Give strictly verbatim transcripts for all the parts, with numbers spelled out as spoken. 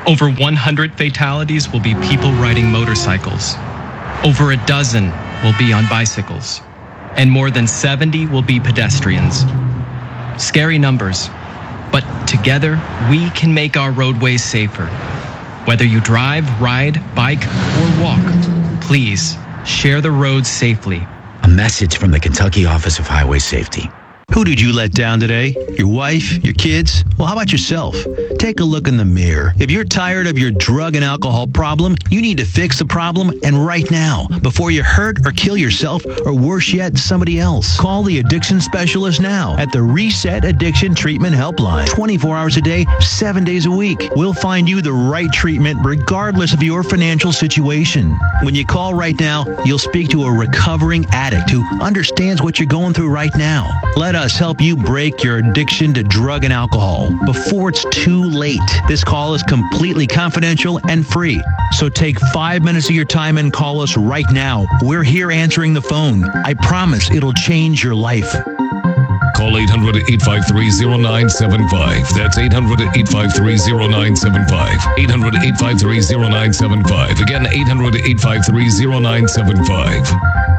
Over one hundred fatalities will be people riding motorcycles. Over a dozen will be on bicycles. And more than seventy will be pedestrians. Scary numbers, but together we can make our roadways safer. Whether you drive, ride, bike, or walk, please share the roads safely. A message from the Kentucky Office of Highway Safety. Who did you let down today? Your wife? Your kids? Well, how about yourself? Take a look in the mirror. If you're tired of your drug and alcohol problem, you need to fix the problem, and right now, before you hurt or kill yourself, or worse yet, somebody else. Call the addiction specialist now at the Reset Addiction Treatment Helpline. twenty-four hours a day, seven days a week. We'll find you the right treatment regardless of your financial situation. When you call right now, you'll speak to a recovering addict who understands what you're going through right now. Let us help you break your addiction to drug and alcohol before it's too late. This call is completely confidential and free. So take five minutes of your time and call us right now. We're here answering the phone. I promise it'll change your life. Call eight hundred, eight five three, zero nine seven five. That's eight hundred, eight five three, zero nine seven five. eight hundred, eight five three, zero nine seven five. Again, eight hundred, eight five three, zero nine seven five.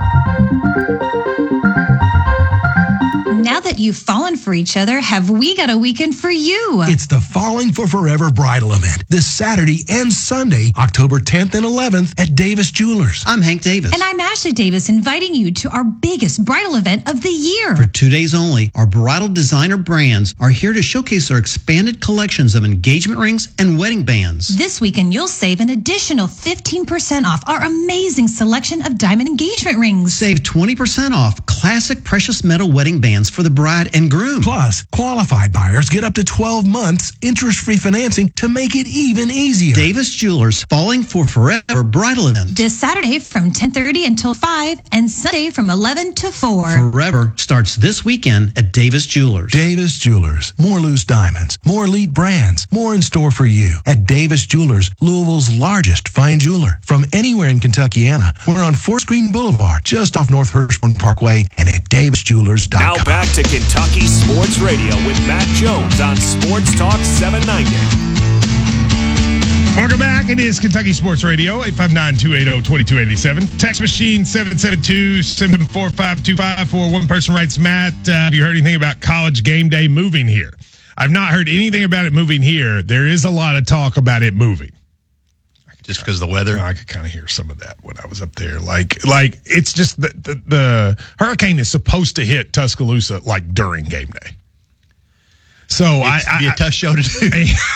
Now that you've fallen for each other, have we got a weekend for you? It's the Falling for Forever bridal event this Saturday and Sunday, October tenth and eleventh at Davis Jewelers. I'm Hank Davis. And I'm Ashley Davis, inviting you to our biggest bridal event of the year. For two days only, our bridal designer brands are here to showcase our expanded collections of engagement rings and wedding bands. This weekend, you'll save an additional fifteen percent off our amazing selection of diamond engagement rings. Save twenty percent off classic precious metal wedding bands for the bride and groom. Plus, qualified buyers get up to twelve months interest-free financing to make it even easier. Davis Jewelers Falling for Forever bridal event. This Saturday from ten thirty until five and Sunday from eleven to four. Forever starts this weekend at Davis Jewelers. Davis Jewelers. More loose diamonds, more elite brands, more in store for you at Davis Jewelers, Louisville's largest fine jeweler. From anywhere in Kentuckiana, we're on Fort Greene Boulevard, just off North Hirschman Parkway, and at davis jewelers dot com. Now back to Kentucky Sports Radio with Matt Jones on Sports Talk seven ninety. Welcome back. It is Kentucky Sports Radio, eight five nine, two eight zero, two two eight seven. Text machine, seven seven two, seven four five two five four. One person writes, Matt, uh, have you heard anything about College Game Day moving here? I've not heard anything about it moving here. There is a lot of talk about it moving. Just because of the weather? I could kind of hear some of that when I was up there. Like, like it's just the, the, the hurricane is supposed to hit Tuscaloosa like during game day. So it's I, be I, a tough show to do.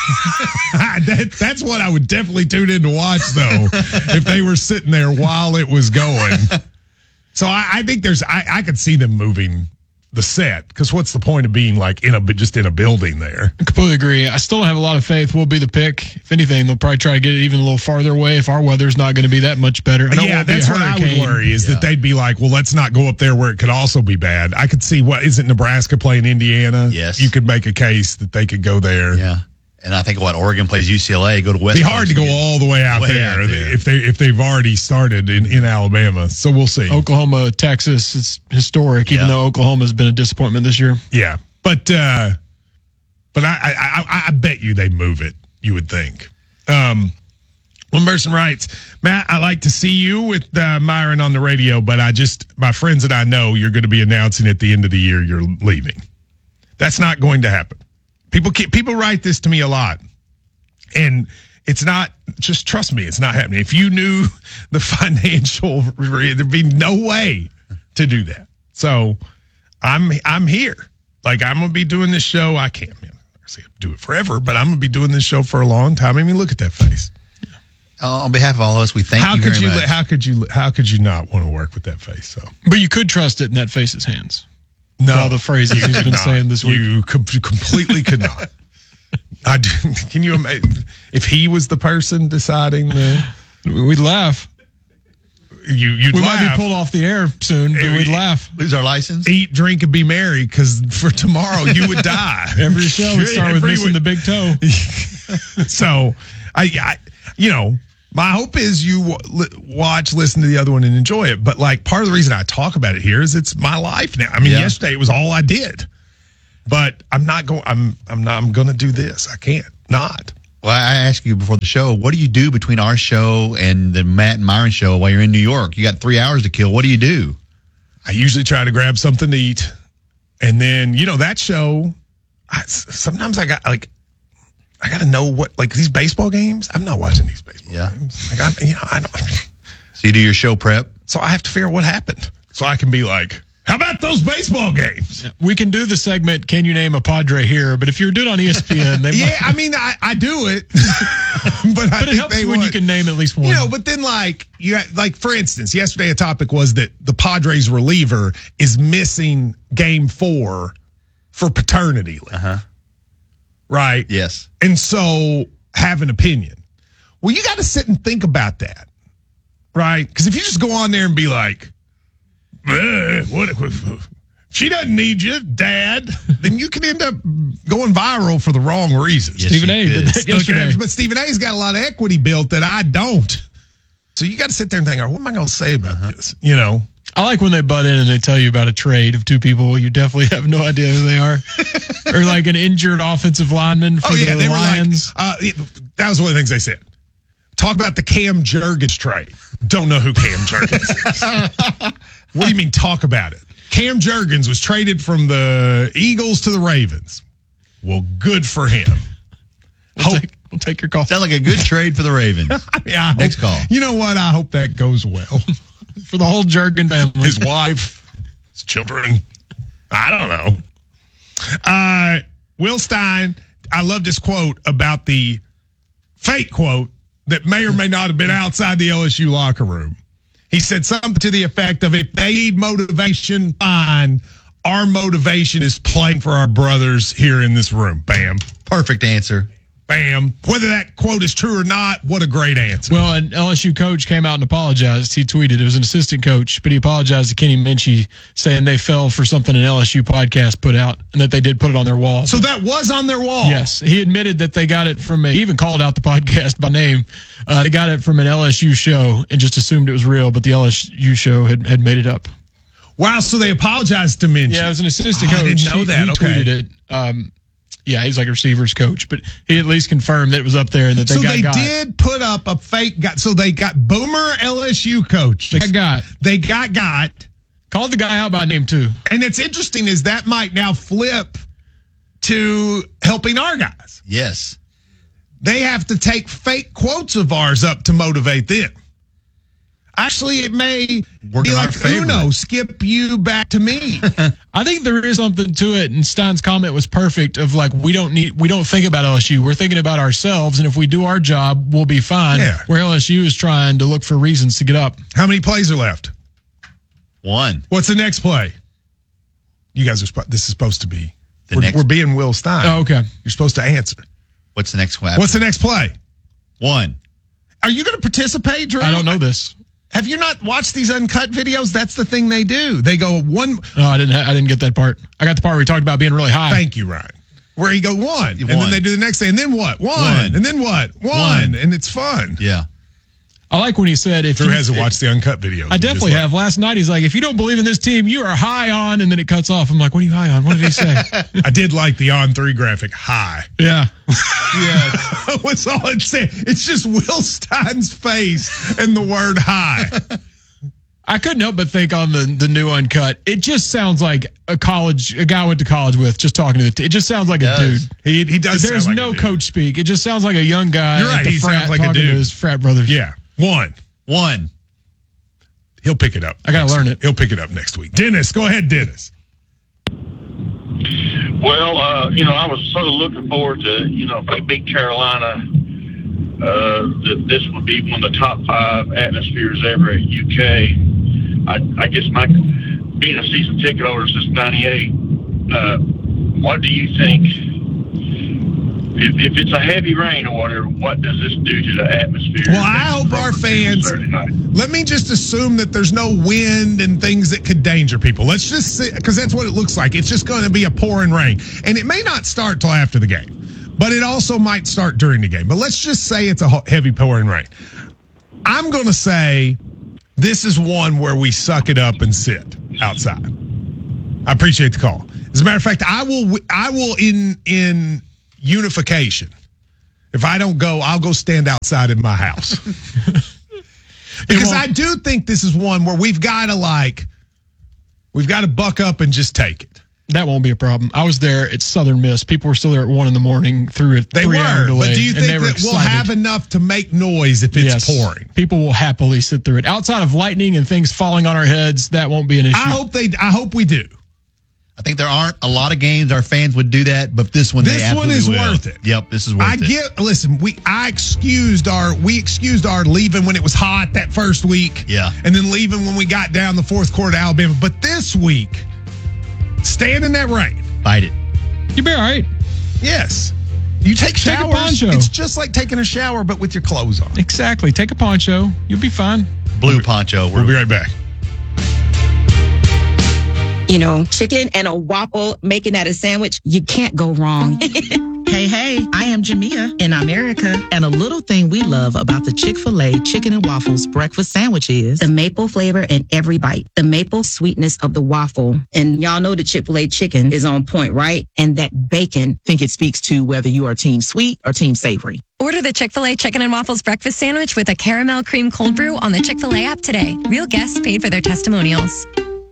that, that's what I would definitely tune in to watch, though, if they were sitting there while it was going. So I, I think there's, I, I could see them moving the set, because what's the point of being like in a just in a building there? I completely agree. I still don't have a lot of faith we'll be the pick. If anything, they'll probably try to get it even a little farther away if our weather's not going to be that much better. I yeah, that's what I would worry is yeah. that they'd be like, well, let's not go up there where it could also be bad. I could see what isn't Nebraska playing Indiana? Yes, you could make a case that they could go there. Yeah. And I think what Oregon plays U C L A, go to West. It'd be hard to go all the way out, way there, out there if they if they've already started in, in Alabama. So we'll see. Oklahoma, Texas, it's historic, yeah. even though Oklahoma's been a disappointment this year. Yeah, but uh, but I, I I bet you they move it. You would think. Um, one person writes, Matt, I like to see you with uh, Myron on the radio, but I just my friends that I know, you're going to be announcing at the end of the year you're leaving. That's not going to happen. People keep, people write this to me a lot, and it's not, just trust me, it's not happening. If you knew the financial, there'd be no way to do that. So I'm I'm here. Like, I'm going to be doing this show. I can't I say do it forever, but I'm going to be doing this show for a long time. I mean, look at that face. Uh, on behalf of all of us, we thank how you could very you, much. How could you How could you not want to work with that face? So, But you could trust it in that face's hands. No, all the phrases he's been saying this week. You com- completely could not. I do, can you imagine if he was the person deciding the? We'd laugh. You, you'd we laugh. might be pulled off the air soon, but we'd laugh. Lose our license. Eat, drink, and be merry, because for tomorrow you would die. Every show we start with missing the big toe. So, I, I, you know. My hope is you watch, listen to the other one, and enjoy it. But like part of the reason I talk about it here is it's my life now. I mean, yeah. yesterday it was all I did. But I'm not going. I'm. I'm not. I'm going to do this. I can't not. Well, I asked you before the show, what do you do between our show and the Matt and Myron show while you're in New York? You got three hours to kill. What do you do? I usually try to grab something to eat. And then, you know, that show, I, sometimes I got, like, I got to know what, like, these baseball games, I'm not watching these baseball yeah. games. Like, I, you know, I don't. So you do your show prep? So I have to figure out what happened. So I can be like, how about those baseball games? We can do the segment, Can You Name a Padre here? But if you're doing it on E S P N, they yeah, might... I mean, I, I do it. but I but it helps when would. you can name at least one. You know, but then, like, you like for instance, yesterday a topic was that the Padres reliever is missing game four for paternity leave. Uh-huh. Right? Yes. And so have an opinion. Well, you got to sit and think about that. Right? Because if you just go on there and be like, eh, what if she doesn't need you, Dad, then you can end up going viral for the wrong reasons. Yes, Stephen A. did that yesterday. But Stephen A's got a lot of equity built that I don't. So you got to sit there and think, what am I going to say about uh-huh. this? You know? I like when they butt in and they tell you about a trade of two people you definitely have no idea who they are. Or like an injured offensive lineman for oh, yeah, the they Lions. Were like, uh, that was one of the things they said. Talk about the Cam Jurgens trade. Don't know who Cam Jurgens is. What do you mean talk about it? Cam Jurgens was traded from the Eagles to the Ravens. Well, good for him. We'll, hope, take, we'll take your call. Sound like a good trade for the Ravens. yeah, Next hope, call. You know what? I hope that goes well. For the whole Jurgen family. His wife, his children. I don't know. Uh, Will Stein, I love this quote about the fake quote that may or may not have been outside the L S U locker room. He said something to the effect of, if they need motivation, fine. Our motivation is playing for our brothers here in this room. Bam. Perfect answer. Bam. Whether that quote is true or not, what a great answer. Well, an L S U coach came out and apologized. He tweeted, it was an assistant coach, but he apologized to Kenny Minchie, saying they fell for something an L S U podcast put out and that they did put it on their wall. So that was on their wall? Yes. He admitted that they got it from a, he even called out the podcast by name. Uh, they got it from an L S U show and just assumed it was real, but the L S U show had, had made it up. Wow, so they apologized to Minchie. Yeah, it was an assistant oh, coach. I didn't know he, that. He okay. tweeted it. Um, Yeah, he's like a receivers coach, but he at least confirmed that it was up there and that they so got they got. did put up a fake got so they got Boomer L S U coach. They got they got got called the guy out by name too. And it's interesting is that might now flip to helping our guys. Yes. They have to take fake quotes of ours up to motivate them. Actually, it may Work be in like our favor. Uno, skip you back to me. I think there is something to it, and Stein's comment was perfect of like, we don't need, we don't think about L S U. We're thinking about ourselves, and if we do our job, we'll be fine. Yeah. Where L S U is trying to look for reasons to get up. How many plays are left? One. What's the next play? You guys are, sp- this is supposed to be, The we're, next- we're being Will Stein. Oh, okay. You're supposed to answer. What's the next one? What's the next play? One. Are you going to participate, Drew? I don't know this. Have you not watched these uncut videos? That's the thing they do. They go one. Oh, I didn't. I didn't get that part. I got the part where he talked about being really high. Thank you, Ryan. Where he go one, and One. then they do the next thing, and then what? One, One. and then what? One, One. and it's fun. Yeah. I like when he said, "If Drew you, hasn't watched the uncut videos." I definitely have. Last night he's like, "If you don't believe in this team, you are high on," and then it cuts off. I'm like, "What are you high on? What did he say?" I did like the on three graphic. High. Yeah. Yeah. What's all it said? It's just Will Stein's face and the word high. I couldn't help but think on the, the new uncut, it just sounds like a college, a guy I went to college with, just talking to the t- It just sounds like a does. dude. He he does. There's sound like no a dude. coach speak. It just sounds like a young guy. You're at right. the He frat sounds like a talking dude. to his frat brothers. Yeah. One. One. He'll pick it up. I gotta next learn week. it. He'll pick it up next week. Dennis, go ahead, Dennis. Well, uh, you know, I was sort of looking forward to, you know, if they beat Carolina, uh, that this would be one of the top five atmospheres ever at U K. I, I guess my being a season ticket holder since ninety-eight, uh, what do you think? If, if it's a heavy rain or whatever, what does this do to the atmosphere? Well, I hope our fans. Let me just assume that there's no wind and things that could danger people. Let's just see, because that's what it looks like. It's just going to be a pouring rain, and it may not start till after the game, but it also might start during the game. But let's just say it's a heavy pouring rain. I'm going to say this is one where we suck it up and sit outside. I appreciate the call. As a matter of fact, I will. I will in in unification If I don't go, I'll go stand outside in my house. Because I do think this is one where we've got to like, we've got to buck up and just take it. That won't be a problem. I was there at Southern Miss. People were still there at one in the morning through a they three-hour were, delay. But do you think that excited. we'll have enough to make noise if it's yes. pouring? People will happily sit through it. Outside of lightning and things falling on our heads, that won't be an issue. I hope they. I hope we do. I think there aren't a lot of games our fans would do that, but this one, this they absolutely one is will. worth it. Yep, this is worth I it. I get. Listen, we. I excused our. We excused our leaving when it was hot that first week. Yeah, and then leaving when we got down the fourth quarter to Alabama. But this week, stand in that rain. Fight it. You'll be all right. Yes. You take showers. Take a poncho. It's just like taking a shower, but with your clothes on. Exactly. Take a poncho. You'll be fine. Blue poncho. We'll be right back. You know, chicken and a waffle, making that a sandwich, you can't go wrong. Hey, hey, I am Jamia, and I'm Erica. And a little thing we love about the Chick-fil-A Chicken and Waffles breakfast sandwich is the maple flavor in every bite, the maple sweetness of the waffle. And y'all know the Chick-fil-A chicken is on point, right? And that bacon. I think it speaks to whether you are team sweet or team savory. Order the Chick-fil-A Chicken and Waffles breakfast sandwich with a caramel cream cold brew on the Chick-fil-A app today. Real guests paid for their testimonials.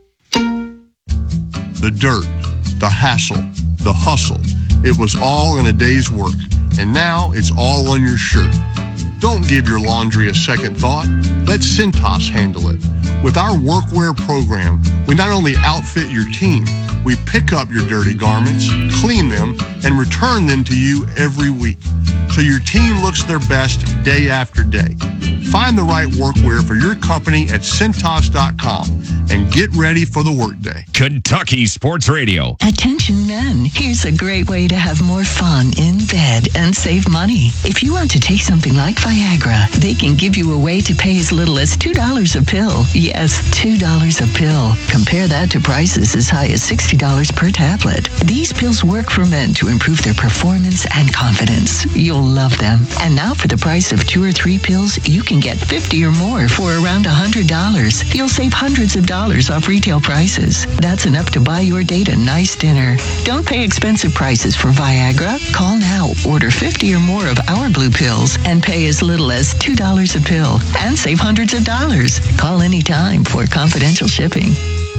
The dirt, the hassle, the hustle. It was all in a day's work, and now it's all on your shirt. Don't give your laundry a second thought. Let Cintas handle it. With our workwear program, we not only outfit your team, we pick up your dirty garments, clean them, and return them to you every week, so your team looks their best day after day. Find the right workwear for your company at Cintas dot com and get ready for the workday. Kentucky Sports Radio. Attention men, here's a great way to have more fun in bed and save money. If you want to take something like Viagra, they can give you a way to pay as little as two dollars a pill. Yes, two dollars a pill. Compare that to prices as high as sixty dollars per tablet. These pills work for men to improve their performance and confidence. You'll love them. And now for the price of two or three pills, you can get fifty or more for around one hundred dollars. You'll save hundreds of dollars off retail prices. That's enough to buy your date a nice dinner. Don't pay expensive prices for Viagra. Call now, order fifty or more of our blue pills, and pay as little as two dollars a pill and save hundreds of dollars. Call anytime for confidential shipping.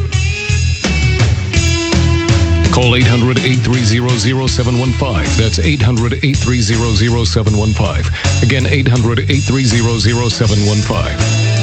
Call eight hundred, eight three zero, zero seven one five. That's eight hundred, eight three zero, zero seven one five. Again, eight hundred, eight three zero, zero seven one five.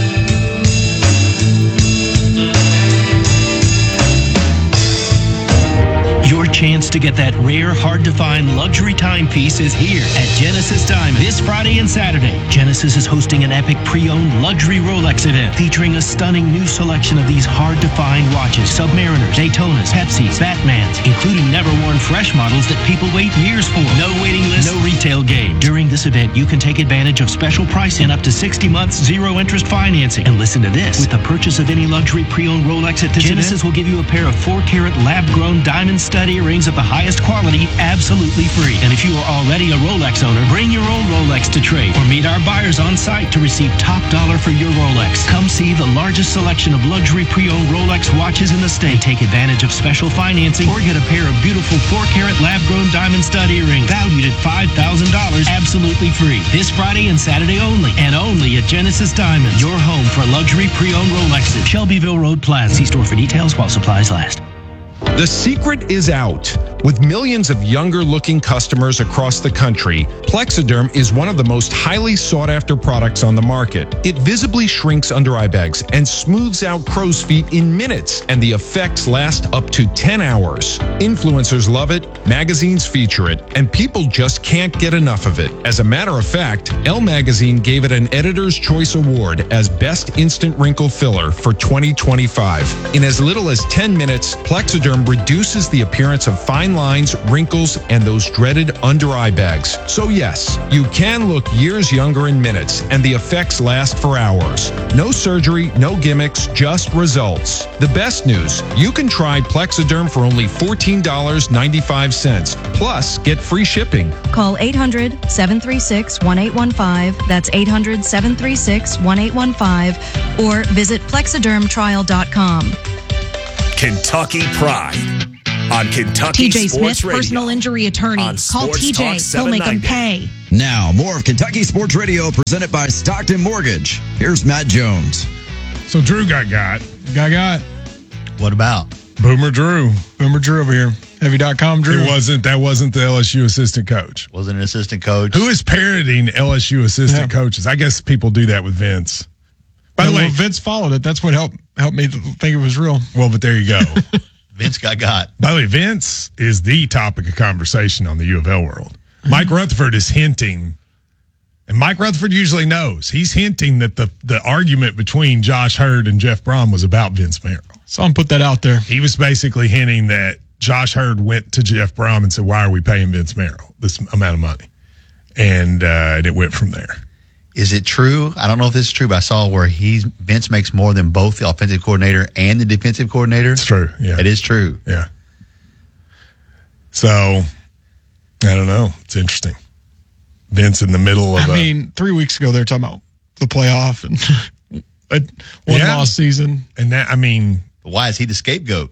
Your chance to get that rare, hard-to-find luxury timepiece is here at Genesis Diamond. This Friday and Saturday, Genesis is hosting an epic pre-owned luxury Rolex event featuring a stunning new selection of these hard-to-find watches, Submariners, Daytonas, Pepsis, Batmans, including never-worn fresh models that people wait years for. No waiting list, no retail game. During this event, you can take advantage of special pricing up to sixty months, zero-interest financing. And listen to this. With the purchase of any luxury pre-owned Rolex at this Genesis event, will give you a pair of four-carat lab-grown diamond stud earrings of the highest quality, absolutely free. And if you are already a Rolex owner, bring your own Rolex to trade or meet our buyers on site to receive top dollar for your Rolex. Come see the largest selection of luxury pre-owned Rolex watches in the state. Take advantage of special financing or get a pair of beautiful four-carat lab-grown diamond stud earrings valued at five thousand dollars, absolutely free. This Friday and Saturday only, and only at Genesis Diamonds, your home for luxury pre-owned Rolexes. Shelbyville Road Plaza. See store for details while supplies last. The secret is out. With millions of younger-looking customers across the country, Plexiderm is one of the most highly sought-after products on the market. It visibly shrinks under eye bags and smooths out crow's feet in minutes, and the effects last up to ten hours. Influencers love it, magazines feature it, and people just can't get enough of it. As a matter of fact, Elle Magazine gave it an Editor's Choice Award as Best Instant Wrinkle Filler for twenty twenty-five. In as little as ten minutes, Plexiderm reduces the appearance of fine lines, wrinkles, and those dreaded under-eye bags. So yes, you can look years younger in minutes, and the effects last for hours. No surgery, no gimmicks, just results. The best news, you can try Plexiderm for only fourteen dollars and ninety-five cents, plus get free shipping. Call eight hundred, seven three six, one eight one five. That's eight hundred, seven three six, one eight one five. Or visit plexiderm trial dot com. Kentucky Pride on Kentucky T J Sports Smith, Radio. Personal injury attorney. On Call Sports T J. Talk He'll make them seven ninety. pay. Now, more of Kentucky Sports Radio presented by Stockton Mortgage. Here's Matt Jones. So Drew got got. Got got. What about? Boomer Drew. Boomer Drew over here. Heavy dot com Drew. It wasn't, that wasn't the L S U assistant coach. Wasn't an assistant coach. Who is parroting L S U assistant Yeah. coaches? I guess people do that with Vince. By the Yeah, way, well, Vince followed it. That's what helped helped me think it was real. well, but there you go. Vince got got. By the way, Vince is the topic of conversation on the U of L world. Mm-hmm. Mike Rutherford is hinting, and Mike Rutherford usually knows. He's hinting that the, the argument between Josh Hurd and Jeff Brom was about Vince Merrill. Someone put that out there. He was basically hinting that Josh Hurd went to Jeff Brom and said, why are we paying Vince Merrill this amount of money? And, uh, and it went from there. Is it true? I don't know if this is true, but I saw where he's Vince makes more than both the offensive coordinator and the defensive coordinator. It's true. Yeah. It is true. Yeah. So, I don't know. It's interesting. Vince in the middle of I a, mean, three weeks ago they were talking about the playoff and a one Yeah. loss season. and that, I mean, But why is he the scapegoat?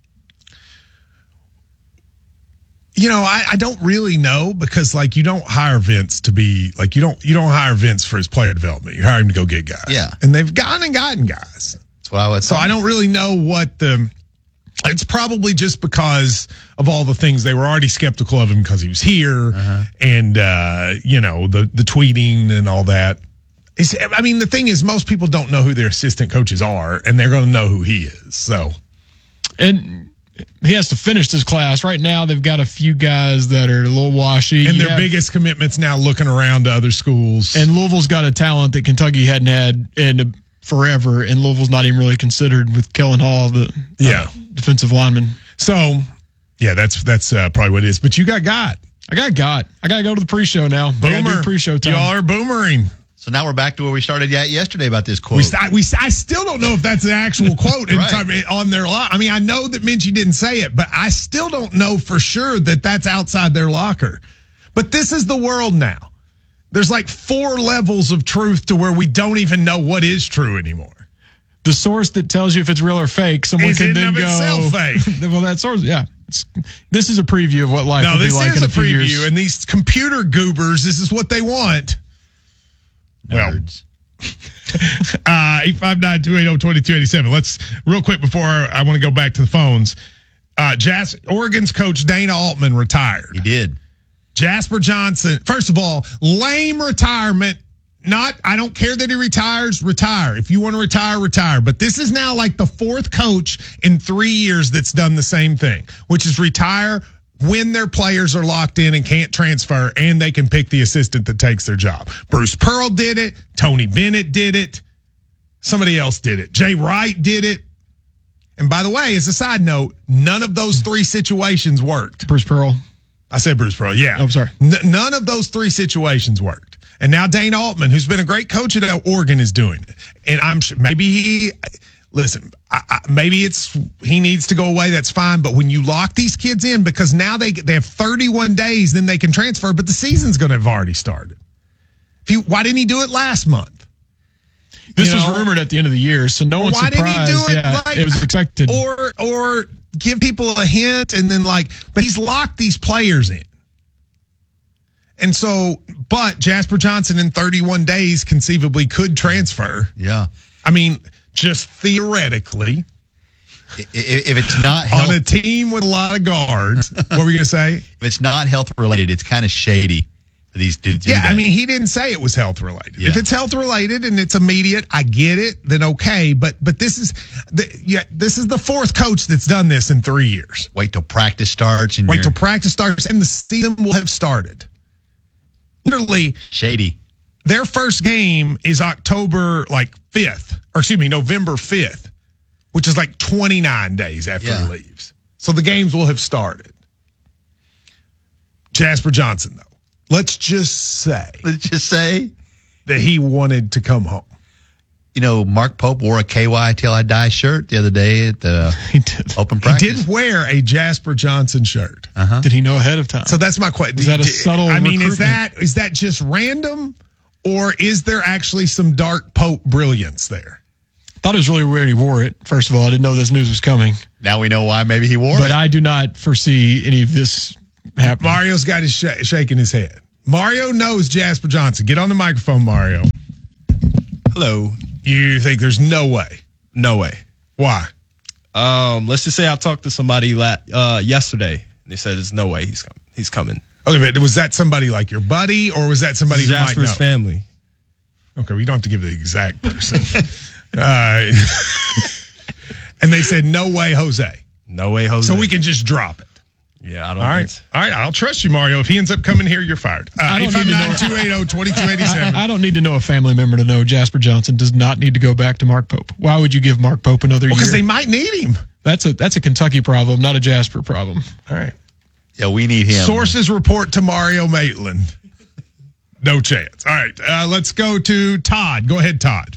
you know, I, I don't really know because like you don't hire Vince to be like, you don't, you don't hire Vince for his player development. You hire him to go get guys. Yeah. And they've gone and gotten guys. That's what I would So I don't really know what the, it's probably just because of all the things they were already skeptical of him because he was here Uh-huh. and, uh, you know, the, the tweeting and all that. It's, I mean, the thing is most people don't know who their assistant coaches are and they're going to know who he is. So, And he has to finish this class. Right now, they've got a few guys that are a little washy. and You their have- biggest commitments now looking around to other schools. And Louisville's got a talent that Kentucky hadn't had in forever, and Louisville's not even really considered with Kellen Hall, the uh, Yeah. defensive lineman. So, yeah, that's that's uh, probably what it is. But you got got. I got got. I got to go to the pre-show now. I gotta do Boomer. pre-show time. Y'all are boomering. So now we're back to where we started at yesterday about this quote. We, st- we I still don't know if that's an actual quote in Right. time, on their locker. I mean, I know that Minchie didn't say it, but I still don't know for sure that that's outside their locker. But this is the world now. There's like four levels of truth to where we don't even know what is true anymore. The source that tells you if it's real or fake, someone Is can in then of go. itself fake. Well, that source, yeah. It's, this is a preview of what life No, will be this like is in a a few preview, years. and these computer goobers, this is what they want. Nerds. Uh, eight five nine, two eight zero, two two eight seven. Let's, real quick before I want to go back to the phones. Uh, Jas- Oregon's coach Dana Altman retired. He did. Jasper Johnson, first of all, lame retirement. Not, I don't care that he retires, retire. If you want to retire, retire. But this is now like the fourth coach in three years that's done the same thing, which is retire when their players are locked in and can't transfer and they can pick the assistant that takes their job. Bruce Pearl did it. Tony Bennett did it. Somebody else did it. Jay Wright did it. And by the way, as a side note, none of those three situations worked. Bruce Pearl. I said Bruce Pearl, yeah. Oh, I'm sorry. N- none of those three situations worked. And now Dana Altman, who's been a great coach at Oregon, is doing it. And I'm sure maybe he, listen, I, I, maybe it's he needs to go away. That's fine. But when you lock these kids in, because now they they have thirty-one days, then they can transfer. But the season's going to have already started. If he, why didn't he do it last month? This You was know? rumored at the end of the year, so no one's Why surprised. didn't he do it? Yeah, like, it was expected. Or or give people a hint and then like, but he's locked these players in. And so, but Jasper Johnson in thirty-one days conceivably could transfer. Yeah. I mean, just theoretically. I- If it's not health, On a team with a lot of guards. What were you going to say? if it's not health related, it's kind of shady for these dudes. to do Yeah, I that. mean, he didn't say it was health related. Yeah. If it's health related and it's immediate, I get it. Then okay, but but this is the yeah this is the fourth coach that's done this in three years. Wait till practice starts and Wait you're till practice starts and the season will have started. Literally, shady. their first game is October like fifth, or excuse me, November fifth, which is like twenty-nine days after Yeah. he leaves. So the games will have started. Jasper Johnson, though, let's just say, Let's just say, that he wanted to come home. you know, Mark Pope wore a K Y Till I Die shirt the other day at the he did. open He practice. did wear a Jasper Johnson shirt. Uh-huh. Did he know ahead of time? So that's my question. Is that a subtle I mean, is recruitment? that is that just random, or is there actually some dark Pope brilliance there? Thought it was really weird he wore it. First of all, I didn't know this news was coming. Now we know why maybe he wore But it. I do not foresee any of this happening. Mario's got his sh- shaking his head. Mario knows Jasper Johnson. Get on the microphone, Mario. Hello. You think there's no way? No way. Why? Um, let's just say I talked to somebody la- uh, yesterday. And they said there's no way he's coming. He's coming. Okay, but was that somebody like your buddy, or was that somebody who might Jasper's know? family? Okay, we don't have to give the exact person. uh, and they said, no way, Jose. No way, Jose. So we can just drop it. Yeah, I don't All right. think All right, I'll trust you, Mario. If he ends up coming here, you're fired. Uh, I eight don't five need to nine, know- two eight zero, two two eight seven. I, I don't need to know a family member to know Jasper Johnson does not need to go back to Mark Pope. Why would you give Mark Pope another Well, year? because they might need him. That's a that's a Kentucky problem, not a Jasper problem. All right. Yeah, we need him. Sources report to Mario Maitland. No chance. All right, uh, let's go to Todd. Go ahead, Todd.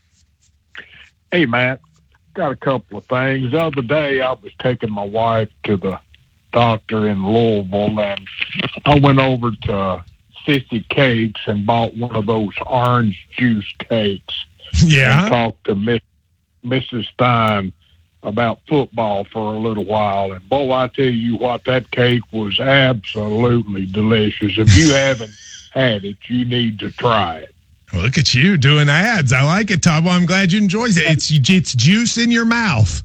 Hey, Matt. Got a couple of things. The other day, I was taking my wife to the doctor in Louisville, and I went over to Sissy Cakes and bought one of those orange juice cakes. Yeah. And talked to Miss, Missus Stein about football for a little while. And, boy, I tell you what, that cake was absolutely delicious. If you haven't had it, you need to try it. Well, look at you doing ads. I like it, Todd. Well, I'm glad you enjoy it. It's, it's juice in your mouth.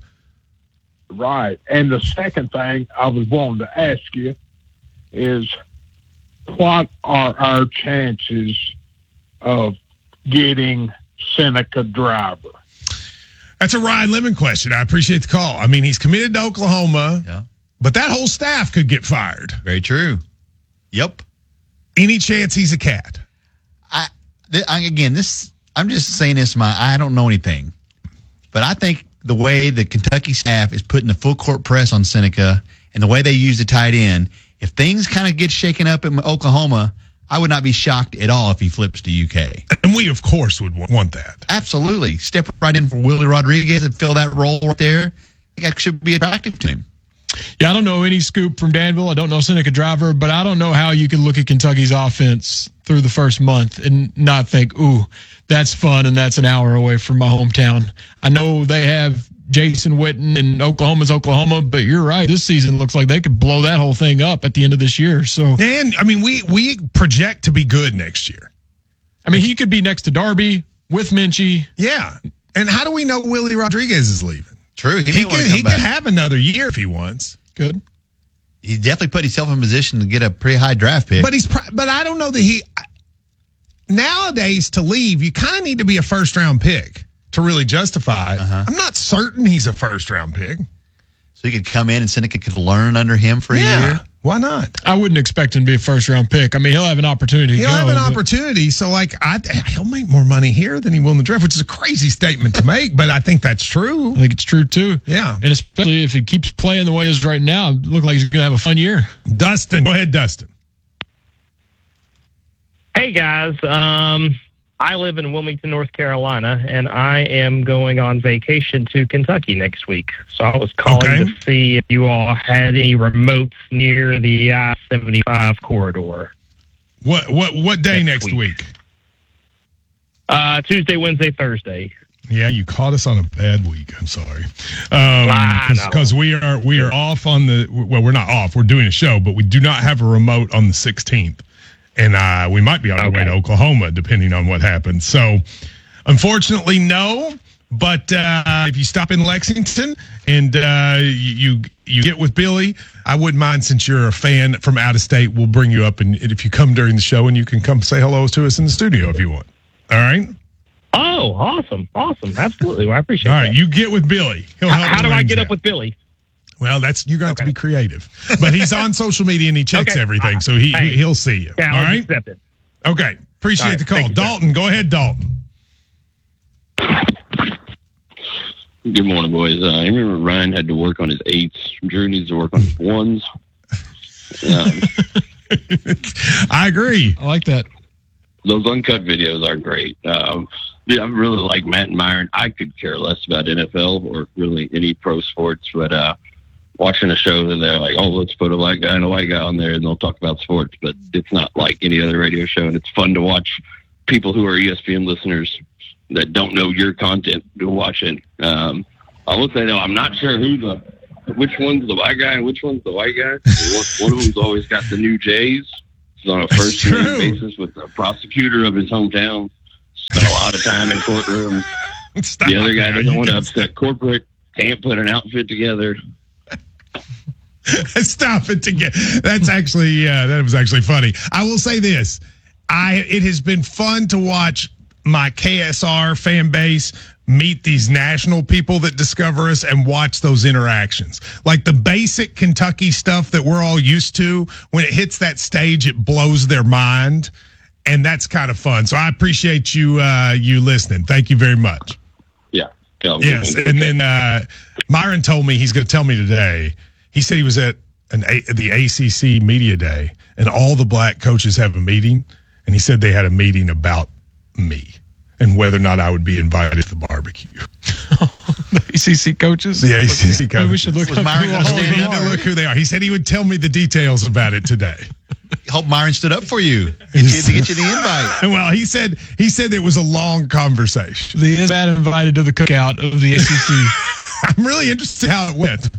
Right. And the second thing I was wanting to ask you is, what are our chances of getting Seneca Driver? That's a Ryan Lemon question. I appreciate the call. I mean, he's committed to Oklahoma, yeah. but that whole staff could get fired. Very true. Yep. Any chance he's a cat? I, th- I again, this I'm just saying this. My I don't know anything, but I think the way the Kentucky staff is putting the full court press on Seneca and the way they use the tight end, if things kind of get shaken up in Oklahoma, I would not be shocked at all if he flips to U K. And we, of course, would want that. Absolutely. Step right in for Willie Rodriguez and fill that role right there. I think that should be attractive to him. Yeah, I don't know any scoop from Danville. I don't know Seneca Driver, but I don't know how you can look at Kentucky's offense through the first month and not think, ooh, that's fun and that's an hour away from my hometown. I know they have Jason Witten and Oklahoma's Oklahoma, but you're right. This season looks like they could blow that whole thing up at the end of this year. So, and I mean, we we project to be good next year. I mean, he could be next to Darby with Minchie. Yeah. And how do we know Willie Rodriguez is leaving? True. He, he could, he could have another year if he wants. Good. He definitely put himself in a position to get a pretty high draft pick. But he's, but I don't know that he. Nowadays, to leave, you kind of need to be a first round pick to really justify it. Uh-huh. I'm not certain he's a first round pick. So he could come in and Seneca could learn under him for a yeah. year. Why not? I wouldn't expect him to be a first round pick. I mean, he'll have an opportunity. He'll to go, have an but... opportunity. So, like, I, he'll make more money here than he will in the draft, which is a crazy statement to make, but I think that's true. I think it's true, too. Yeah. And especially if he keeps playing the way he is right now, it looks like he's going to have a fun year. Dustin. Go ahead, Dustin. Hey, guys. Um, I live in Wilmington, North Carolina, and I am going on vacation to Kentucky next week. So I was calling okay. to see if you all had any remotes near the I seventy-five corridor. What what what day next, next week? week? Uh, Tuesday, Wednesday, Thursday. Yeah, you caught us on a bad week. I'm sorry, because um, we are we are off on the well, we're not off. We're doing a show, but we do not have a remote on the sixteenth. And uh, we might be on our okay. way to Oklahoma, depending on what happens. So, unfortunately, no. But uh, if you stop in Lexington and uh, you you get with Billy, I wouldn't mind, since you're a fan from out of state, we'll bring you up. And if you come during the show, and you can come say hello to us in the studio if you want. All right? Oh, awesome. Awesome. Absolutely. Well, I appreciate it. All right. That. You get with Billy. He'll help. How, how do I get out. up with Billy? Well, that's you're going to okay. have to be creative, but he's on social media and he checks okay. everything, so he, hey. he he'll see you. Yeah, all I'll right, accept it. Okay, appreciate right. the call, you, Dalton. Sir. Go ahead, Dalton. Good morning, boys. Uh, I remember Ryan had to work on his eights. Drew needs to work on his ones. Um, I agree. I like that. Those uncut videos are great. Um, yeah, I really like Matt and Myron. I could care less about N F L or really any pro sports, but uh, watching a show and they're like, oh, let's put a white guy and a white guy on there and they'll talk about sports, but it's not like any other radio show. And it's fun to watch people who are E S P N listeners that don't know your content to watch it. Um, I will say, though, I'm not sure who the, which one's the white guy and which one's the white guy. One, one of them's always got the new Jays. He's on a first name basis with the prosecutor of his hometown. Spent a lot of time in courtrooms. Stop the other guy there. doesn't You want to can- upset corporate. Can't put an outfit together. Stop it together. That's actually uh, that was actually funny. I will say this: I it has been fun to watch my K S R fan base meet these national people that discover us and watch those interactions. Like the basic Kentucky stuff that we're all used to. When it hits that stage, it blows their mind, and that's kind of fun. So I appreciate you uh, you listening. Thank you very much. Yeah. Yes, and then uh, Myron told me he's going to tell me today. He said he was at an a- the A C C media day, and all the black coaches have a meeting, and he said they had a meeting about me and whether or not I would be invited to the barbecue. The A C C coaches? The A C C coaches. We should look Was up Myron who gonna all stand they up? are. Look who they are. He said he would tell me the details about it today. Hope Myron stood up for you to get, to get you the invite. Well, he said he said it was a long conversation. The bad invited to the cookout of the A C C. I'm really interested how it went.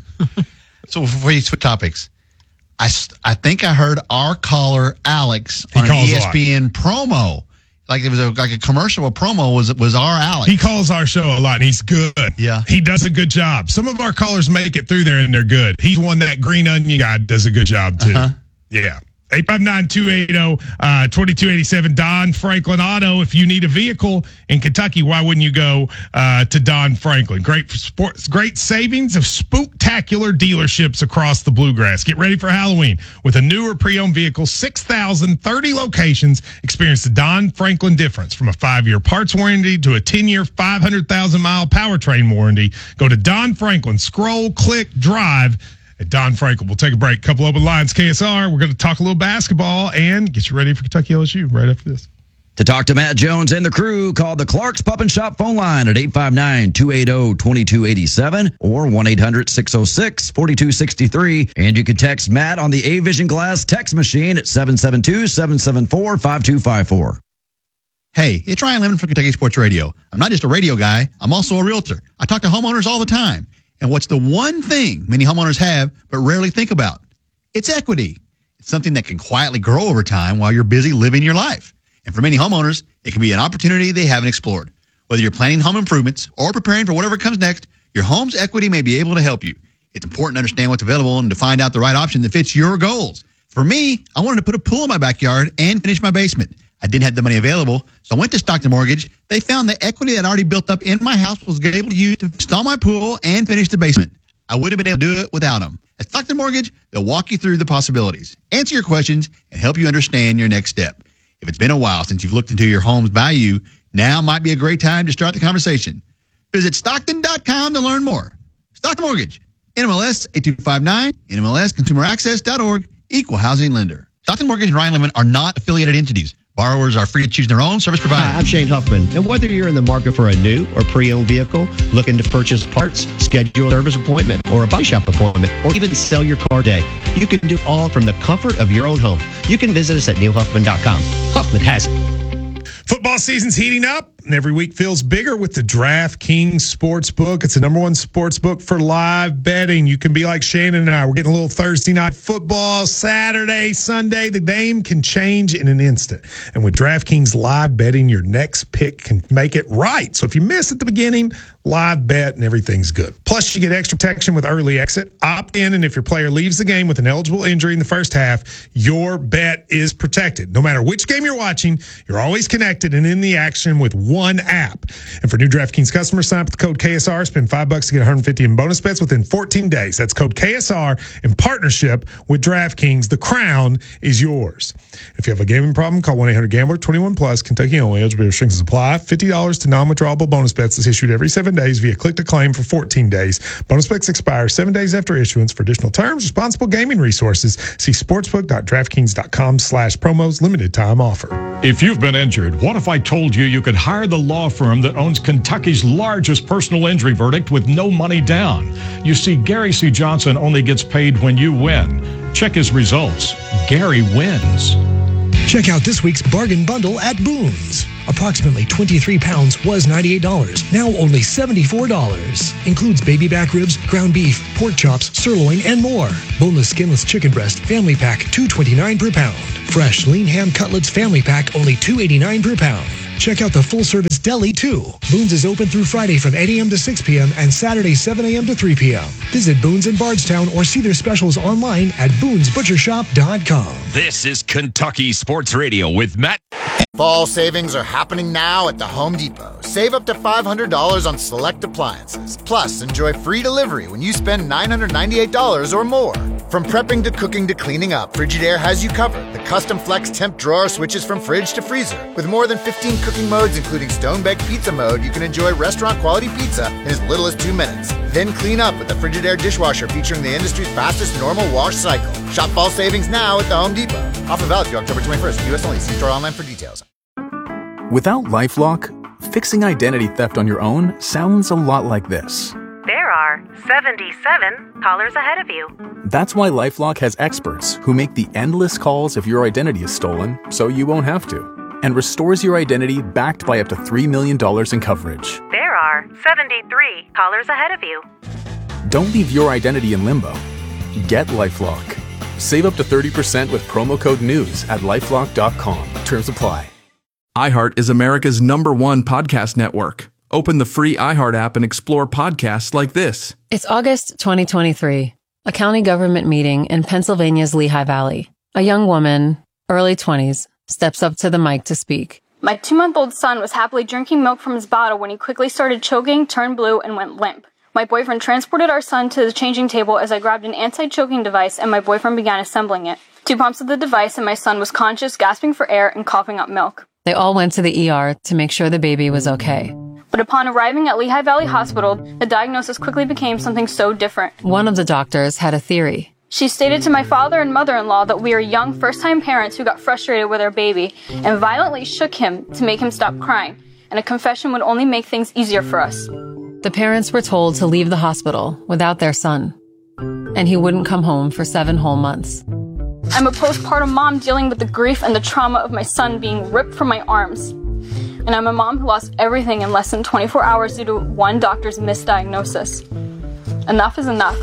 So before you switch topics, I, st- I think I heard our caller Alex He on an calls E a S lot. P N promo. Like it was a, like a commercial. A promo was was our Alex. He calls our show a lot, and he's good. Yeah. He does a good job. Some of our callers make it through there, and they're good. He's one that green onion guy does a good job, too. Uh-huh. Yeah. eight five nine, two eight zero, two two eight seven. Don Franklin Auto. If you need a vehicle in Kentucky, why wouldn't you go uh, to Don Franklin? Great sports, great savings of spooktacular dealerships across the Bluegrass. Get ready for Halloween with a newer pre-owned vehicle. six thousand thirty locations. Experience the Don Franklin difference from a five-year parts warranty to a ten-year, five hundred thousand mile powertrain warranty. Go to Don Franklin. Scroll, click, drive. At Don Franklin. We'll take a break. Couple open lines, K S R. We're going to talk a little basketball and get you ready for Kentucky L S U right after this. To talk to Matt Jones and the crew, call the Clark's Pup and Shop phone line at eight five nine, two eight zero, two two eight seven or one eight hundred, six oh six, four two six three. And you can text Matt on the A-Vision Glass text machine at seven seven two, seven seven four, five two five four. Hey, it's Ryan Lemon from Kentucky Sports Radio. I'm not just a radio guy. I'm also a realtor. I talk to homeowners all the time. And what's the one thing many homeowners have but rarely think about? It's equity. It's something that can quietly grow over time while you're busy living your life. And for many homeowners, it can be an opportunity they haven't explored. Whether you're planning home improvements or preparing for whatever comes next, your home's equity may be able to help you. It's important to understand what's available and to find out the right option that fits your goals. For me, I wanted to put a pool in my backyard and finish my basement. I didn't have the money available, so I went to Stockton Mortgage. They found the equity that I already built up in my house was able to use to install my pool and finish the basement. I wouldn't have been able to do it without them. At Stockton Mortgage, they'll walk you through the possibilities, answer your questions, and help you understand your next step. If it's been a while since you've looked into your home's value, now might be a great time to start the conversation. Visit Stockton dot com to learn more. Stockton Mortgage, N M L S eight two five nine, N M L S consumer access dot org, equal housing lender. Stockton Mortgage and Ryan Lemon are not affiliated entities. Borrowers are free to choose their own service provider. Hi, I'm Shane Huffman. And whether you're in the market for a new or pre-owned vehicle, looking to purchase parts, schedule a service appointment, or a body shop appointment, or even sell your car today, you can do all from the comfort of your own home. You can visit us at neil huffman dot com. Huffman has it. Football season's heating up, and every week feels bigger with the DraftKings Sportsbook. It's the number one sportsbook for live betting. You can be like Shannon and I. We're getting a little Thursday night football, Saturday, Sunday. The game can change in an instant. And with DraftKings live betting, your next pick can make it right. So if you miss at the beginning, live bet and everything's good. Plus, you get extra protection with early exit. Opt in, and if your player leaves the game with an eligible injury in the first half, your bet is protected. No matter which game you're watching, you're always connected and in the action with one app. And for new DraftKings customers, sign up with the code K S R. Spend five bucks to get one hundred fifty in bonus bets within fourteen days. That's code K S R in partnership with DraftKings. The crown is yours. If you have a gambling problem, call one eight hundred gambler, twenty-one plus, Kentucky only. Eligibility restrictions apply. fifty dollars to non-withdrawable bonus bets is issued every seven days via click to claim for fourteen days. Bonus bets expire seven days after issuance. For additional terms, responsible gaming resources, see sportsbook dot draftkings dot com slash promos. Limited time offer. If you've been injured, what if I told you you could hire the law firm that owns Kentucky's largest personal injury verdict with no money down? You see, Gary C. Johnson only gets paid when you win. Check his results. Gary wins. Check out this week's bargain bundle at Boone's. Approximately twenty-three pounds was ninety-eight dollars, now only seventy-four dollars. Includes baby back ribs, ground beef, pork chops, sirloin, and more. Boneless, skinless chicken breast, family pack, two twenty-nine per pound. Fresh, lean ham cutlets, family pack, only two eighty-nine per pound. Check out the full-service deli, too. Boone's is open through Friday from eight a.m. to six p.m. and Saturday seven a.m. to three p.m. Visit Boone's in Bardstown or see their specials online at boons butcher shop dot com. This is Kentucky Sports Radio with Matt. Fall savings are happening now at the Home Depot. Save up to five hundred dollars on select appliances. Plus, enjoy free delivery when you spend nine hundred ninety-eight dollars or more. From prepping to cooking to cleaning up, Frigidaire has you covered. The custom flex temp drawer switches from fridge to freezer. With more than fifteen cooking modes, including stone-baked pizza mode, you can enjoy restaurant-quality pizza in as little as two minutes. Then clean up with the Frigidaire dishwasher featuring the industry's fastest normal wash cycle. Shop fall savings now at the Home Depot. Offer valid through October twenty-first. U S only. See store online for details. Without LifeLock, fixing identity theft on your own sounds a lot like this. There are seventy-seven callers ahead of you. That's why LifeLock has experts who make the endless calls if your identity is stolen so you won't have to, and restores your identity backed by up to three million dollars in coverage. There are seventy-three callers ahead of you. Don't leave your identity in limbo. Get LifeLock. Save up to thirty percent with promo code NEWS at lifelock dot com. Terms apply. iHeart is America's number one podcast network. Open the free iHeart app and explore podcasts like this. It's August twenty twenty-three, a county government meeting in Pennsylvania's Lehigh Valley. A young woman, early twenties, steps up to the mic to speak. My two-month-old son was happily drinking milk from his bottle when he quickly started choking, turned blue, and went limp. My boyfriend transported our son to the changing table as I grabbed an anti-choking device and my boyfriend began assembling it. Two pumps of the device and my son was conscious, gasping for air, and coughing up milk. They all went to the E R to make sure the baby was okay. But upon arriving at Lehigh Valley Hospital, the diagnosis quickly became something so different. One of the doctors had a theory. She stated to my father and mother-in-law that we are young first-time parents who got frustrated with our baby and violently shook him to make him stop crying, and a confession would only make things easier for us. The parents were told to leave the hospital without their son, and he wouldn't come home for seven whole months. I'm a postpartum mom dealing with the grief and the trauma of my son being ripped from my arms. And I'm a mom who lost everything in less than twenty-four hours due to one doctor's misdiagnosis. Enough is enough.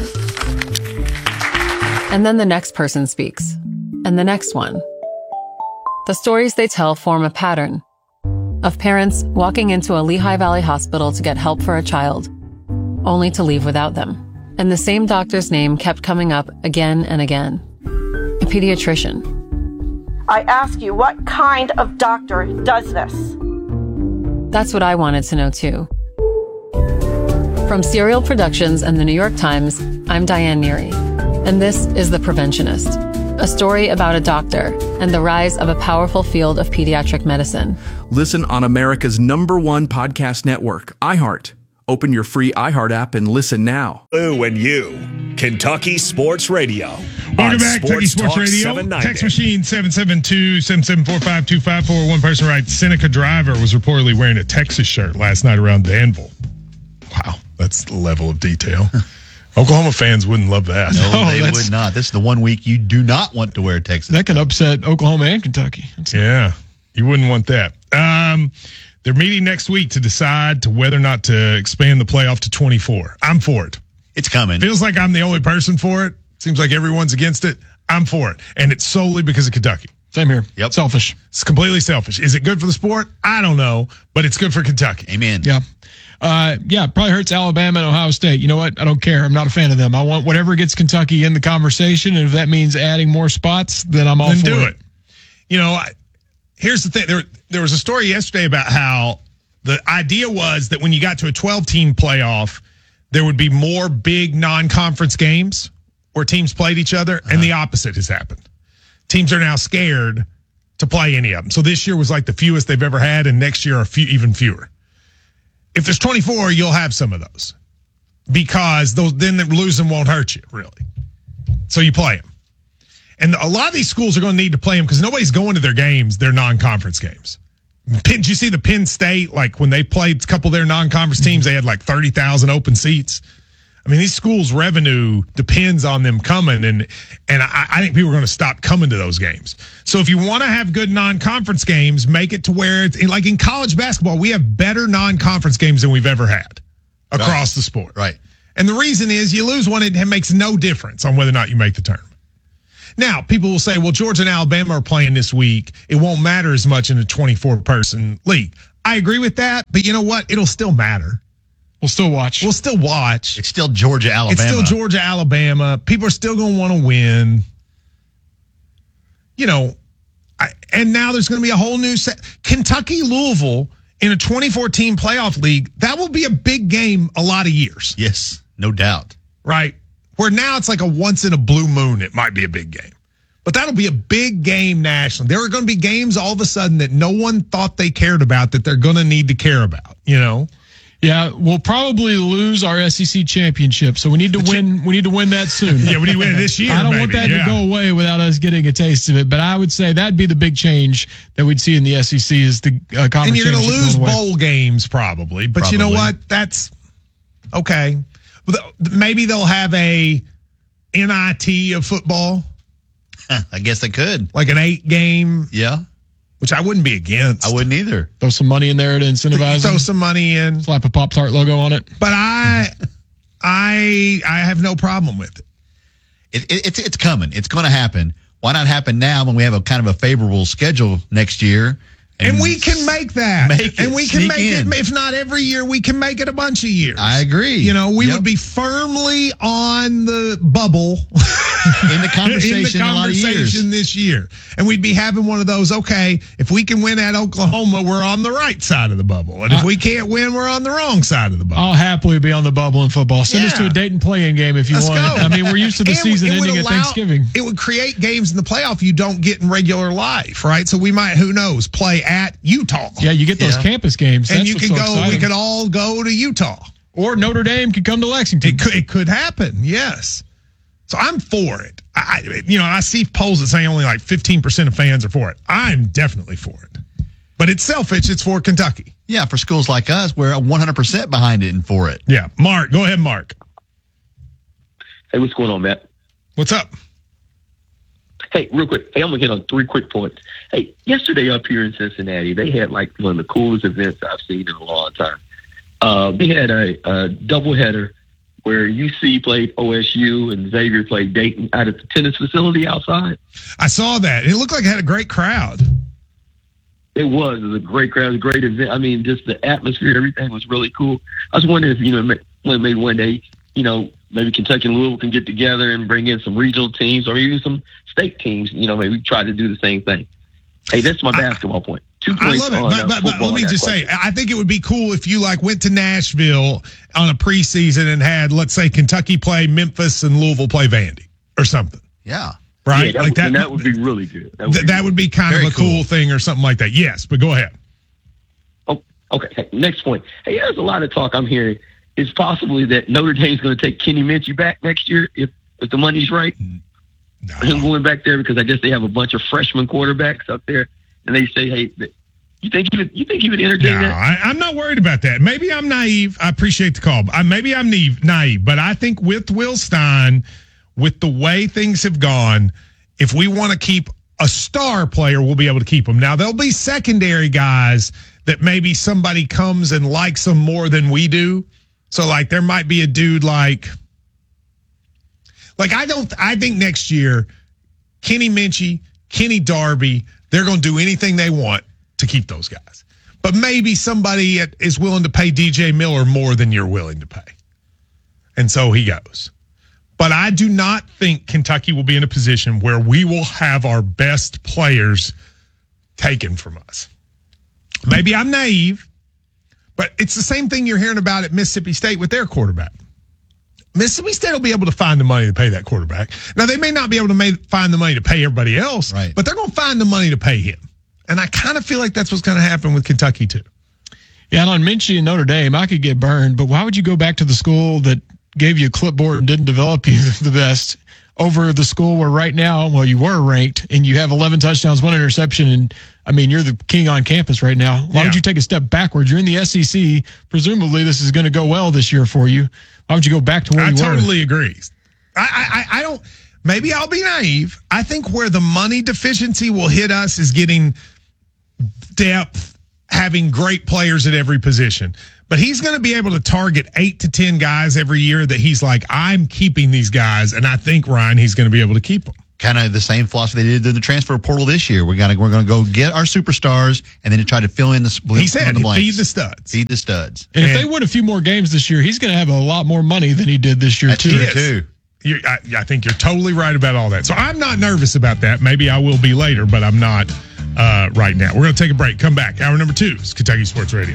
And then the next person speaks, and the next one. The stories they tell form a pattern of parents walking into a Lehigh Valley hospital to get help for a child, only to leave without them. And the same doctor's name kept coming up again and again. A pediatrician. I ask you, what kind of doctor does this? That's what I wanted to know too. From Serial Productions and the New York Times, I'm Diane Neary, and this is The Preventionist, a story about a doctor and the rise of a powerful field of pediatric medicine. Listen on America's number one podcast network, iHeart. Open your free iHeart app and listen now. Ooh, and you, Kentucky Sports Radio. Welcome back, Kentucky Sports Radio. Text machine seven seven two, seven seven four, five two five four. One person writes, Seneca Driver was reportedly wearing a Texas shirt last night around Danville. Wow, that's the level of detail. Oklahoma fans wouldn't love that. No, Oh, they that's- would not. This is the one week you do not want to wear Texas. That could upset Oklahoma and Kentucky. That's Yeah, you wouldn't want that. Um, they're meeting next week to decide to whether or not to expand the playoff to twenty-four. I'm for it. It's coming. Feels like I'm the only person for it. Seems like everyone's against it. I'm for it. And it's solely because of Kentucky. Same here. Yep. Selfish. It's completely selfish. Is it good for the sport? I don't know, but it's good for Kentucky. Amen. Yeah. Uh, yeah, it probably hurts Alabama and Ohio State. You know what? I don't care. I'm not a fan of them. I want whatever gets Kentucky in the conversation, and if that means adding more spots, then I'm all Then for do it. it. You know, I, here's the thing. There, there was a story yesterday about how the idea was that when you got to a twelve-team playoff, there would be more big non-conference games where teams played each other, uh-huh. and the opposite has happened. Teams are now scared to play any of them. So this year was like the fewest they've ever had, and next year are few, even fewer. If there's twenty-four, you'll have some of those because those then losing won't hurt you, really. So you play them. And a lot of these schools are going to need to play them because nobody's going to their games, their non-conference games. Did you see the Penn State, like when they played a couple of their non-conference teams, they had like thirty thousand open seats. I mean, these schools' revenue depends on them coming, and and I, I think people are going to stop coming to those games. So if you want to have good non-conference games, make it to where it's like in college basketball, we have better non-conference games than we've ever had across Right. the sport. Right. And the reason is you lose one, it makes no difference on whether or not you make the tournament. Now, people will say, well, Georgia and Alabama are playing this week. It won't matter as much in a twenty-four person league. I agree with that, but you know what? It'll still matter. We'll still watch. We'll still watch. It's still Georgia, Alabama. It's still Georgia, Alabama. People are still going to want to win. You know, I, and now there's going to be a whole new set. Kentucky, Louisville in a twenty-four team playoff league, that will be a big game a lot of years. Yes, no doubt. Right? Where now it's like a once in a blue moon, it might be a big game. But that'll be a big game nationally. There are going to be games all of a sudden that no one thought they cared about that they're going to need to care about, you know? Yeah, we'll probably lose our S E C championship, so we need to win. We need to win that soon. Yeah, we need to win it this year. I don't want maybe. that yeah. to go away without us getting a taste of it. But I would say that'd be the big change that we'd see in the S E C is the uh, conference. And you're going to championship lose going away. bowl games probably, but Probably. you know what? That's okay. Maybe they'll have a N I T of football, I guess they could. like an eight game, Yeah, which I wouldn't be against. I wouldn't either. Throw some money in there to incentivize Throw them. some money in, Slap a Pop-Tart logo on it. but I, I, I have no problem with it. It, it, it's it's coming. It's going to happen. Why not happen now when we have a kind of a favorable schedule next year? And we can make that. Make it, and we can sneak make in. it, if not every year, we can make it a bunch of years. I agree. You know, we Yep. would be firmly on the bubble in the conversation, in the a lot of years. conversation this year. And we'd be having one of those, okay, if we can win at Oklahoma, we're on the right side of the bubble. And if Uh, we can't win, we're on the wrong side of the bubble. I'll happily be on the bubble in football. Send us to Yeah. a Dayton play-in game if you Let's want. go. I mean, we're used to the And season it would ending allow- at Thanksgiving. It would create games in the playoff you don't get in regular life, right? So we might, who knows, play at Utah. Yeah, you get those Yeah. campus games. And That's you what's can so go, exciting. we could all go to Utah. Or Notre Dame could come to Lexington. It could, it could happen, yes. So I'm for it. I, I- you know, I see polls that say only like fifteen percent of fans are for it. I'm definitely for it. But it's selfish. It's for Kentucky. Yeah, for schools like us, we're one hundred percent behind it and for it. Yeah. Mark, go ahead, Mark. Hey, what's going on, Matt? What's up? Hey, real quick. Hey, I'm gonna hit on three quick points. Hey, yesterday up here in Cincinnati, they had like one of the coolest events I've seen in a long time. Uh, they had a, a doubleheader where U C played O S U and Xavier played Dayton out at the tennis facility outside. I saw that. It looked like it had a great crowd. It was. It was a great crowd. It was a great event. I mean, just the atmosphere, everything was really cool. I was wondering if, you know, ma- maybe one day, you know, maybe Kentucky and Louisville can get together and bring in some regional teams or even some state teams, you know, maybe try to do the same thing. Hey, that's my basketball point. Two I points love it. on, But, uh, but, but football. let me I got just questions. say, I think it would be cool if you like went to Nashville on a preseason and had, let's say, Kentucky play Memphis and Louisville play Vandy or something. Yeah. Right? Yeah, that, like would, and that would be really good. That would Th- be, that would be kind Very of a cool. cool. thing or something like that. Yes, but go ahead. Oh, okay. Hey, next point. Hey, there's a lot of talk I'm hearing. It's possibly that Notre Dame's going to take Kenny Minchie back next year if, if the money's right. No. Him going back there because I guess they have a bunch of freshman quarterbacks up there, and they say, "Hey, th- you think he would? You think he would entertain No, that?" I, I'm not worried about that. Maybe I'm naive. I appreciate the call. I, maybe I'm naive, naive, but I think with Will Stein, with the way things have gone, if we want to keep a star player, we'll be able to keep him. Now, there'll be secondary guys that maybe somebody comes and likes them more than we do. So, like, there might be a dude like, like I don't, I think next year, Kenny Minchie, Kenny Darby, they're going to do anything they want to keep those guys. But maybe somebody is willing to pay D J Miller more than you're willing to pay. And so he goes. But I do not think Kentucky will be in a position where we will have our best players taken from us. Maybe I'm naive, but it's the same thing you're hearing about at Mississippi State with their quarterback. Mississippi State will be able to find the money to pay that quarterback. Now, they may not be able to make, find the money to pay everybody else, Right. but they're going to find the money to pay him. And I kind of feel like that's what's going to happen with Kentucky, too. Yeah, and on Minchie and Notre Dame, I could get burned, but why would you go back to the school that gave you a clipboard and didn't develop you the best over the school where right now, well, you were ranked and you have eleven touchdowns, one interception, and I mean, you're the king on campus right now. Why Yeah. would you take a step backwards? You're in the S E C. Presumably, this is going to go well this year for you. Why would you go back to where I you were? totally agree. I, I I don't. Maybe I'll be naive. I think where the money deficiency will hit us is getting depth, having great players at every position. But he's going to be able to target eight to ten guys every year that he's like, I'm keeping these guys, and I think Ryan, he's going to be able to keep them. Kind of the same philosophy they did in the transfer portal this year. We got we're going to go get our superstars and then try to fill in the. He said, the blanks. feed the studs. Feed the studs. And if they win a few more games this year, he's going to have a lot more money than he did this year, That's too. true, too. You, I, I think you're totally right about all that. So I'm not nervous about that. Maybe I will be later, but I'm not uh, right now. We're going to take a break. Come back. Hour number two is Kentucky Sports Radio.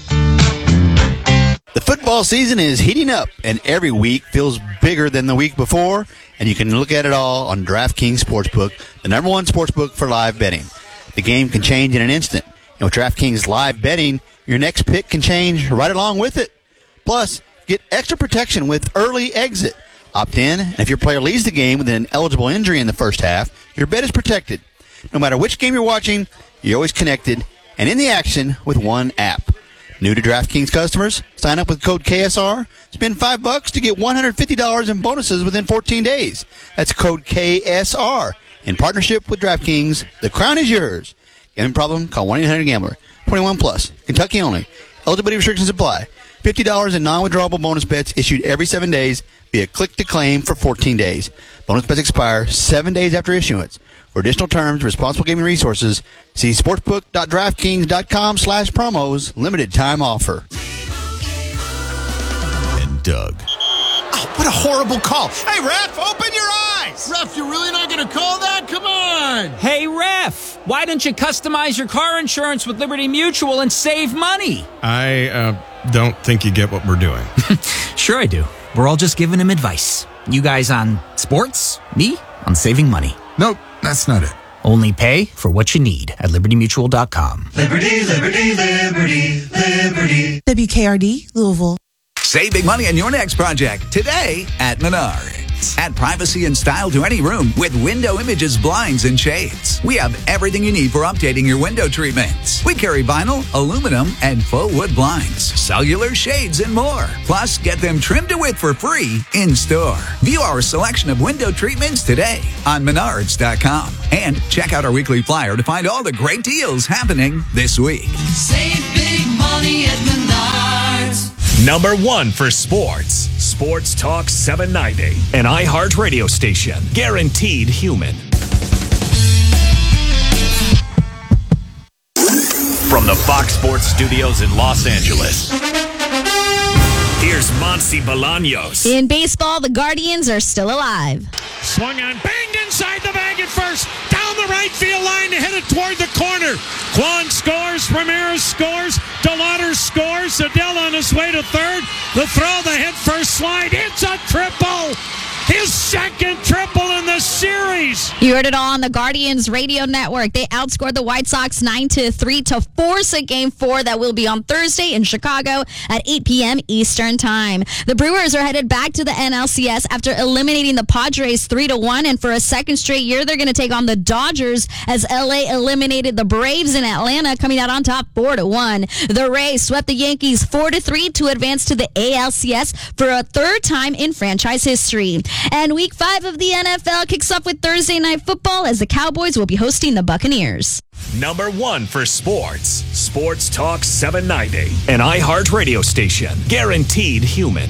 The football season is heating up, and every week feels bigger than the week before, and you can look at it all on DraftKings Sportsbook, the number one sportsbook for live betting. The game can change in an instant, and with DraftKings live betting, your next pick can change right along with it. Plus, get extra protection with early exit. Opt in, and if your player leaves the game with an eligible injury in the first half, your bet is protected. No matter which game you're watching, you're always connected and in the action with one app. New to DraftKings customers, sign up with code K S R, spend five bucks to get one hundred fifty dollars in bonuses within fourteen days. That's code K S R. In partnership with DraftKings, the crown is yours. Gambling problem? Call one eight hundred gambler. twenty-one plus. Kentucky only. Eligibility restrictions apply. fifty dollars in non-withdrawable bonus bets issued every seven days via click to claim for fourteen days. Bonus bets expire seven days after issuance. For additional terms, responsible gaming resources, see sportsbook.draftkings.com slash promos. Limited time offer. And Doug. Oh, what a horrible call. Hey, ref, open your eyes. Ref, you're really not going to call that? Come on. Hey, ref, why don't you customize your car insurance with Liberty Mutual and save money? I uh, don't think you get what we're doing. Sure I do. We're all just giving him advice. You guys on sports, me on saving money. Nope, that's not it. Only pay for what you need at liberty mutual dot com. Liberty, Liberty, Liberty, Liberty. W K R D, Louisville. Save big money on your next project today at Menards. Add privacy and style to any room with Window Images blinds and shades. We have everything you need for updating your window treatments. We carry vinyl, aluminum, and faux wood blinds, cellular shades, and more. Plus, get them trimmed to width for free in store. View our selection of window treatments today on menards dot com. And check out our weekly flyer to find all the great deals happening this week. Save big money at Menards. Number one for sports. Sports Talk seven ninety. An iHeart radio station. Guaranteed human. From the Fox Sports Studios in Los Angeles. Here's Monty Bolaños. In baseball, the Guardians are still alive. Swung on, banged inside the bag at first. Down the right field line to hit it toward the corner. Kwan scores. Ramirez scores. DeLauder scores. Adele on his way to third. The throw, the hit first slide. It's a triple. His second triple in the series. You heard it all on the Guardians radio network. They outscored the White Sox nine to three to force a game four that will be on Thursday in Chicago at eight p.m. Eastern time. The Brewers are headed back to the N L C S after eliminating the Padres three to one, and for a second straight year, they're going to take on the Dodgers as L A eliminated the Braves in Atlanta, coming out on top four to one. The Rays swept the Yankees four to three to advance to the A L C S for a third time in franchise history. And week five of the N F L kicks off with Thursday Night Football as the Cowboys will be hosting the Buccaneers. Number one for sports. Sports Talk seven ninety. An iHeart radio station. Guaranteed human.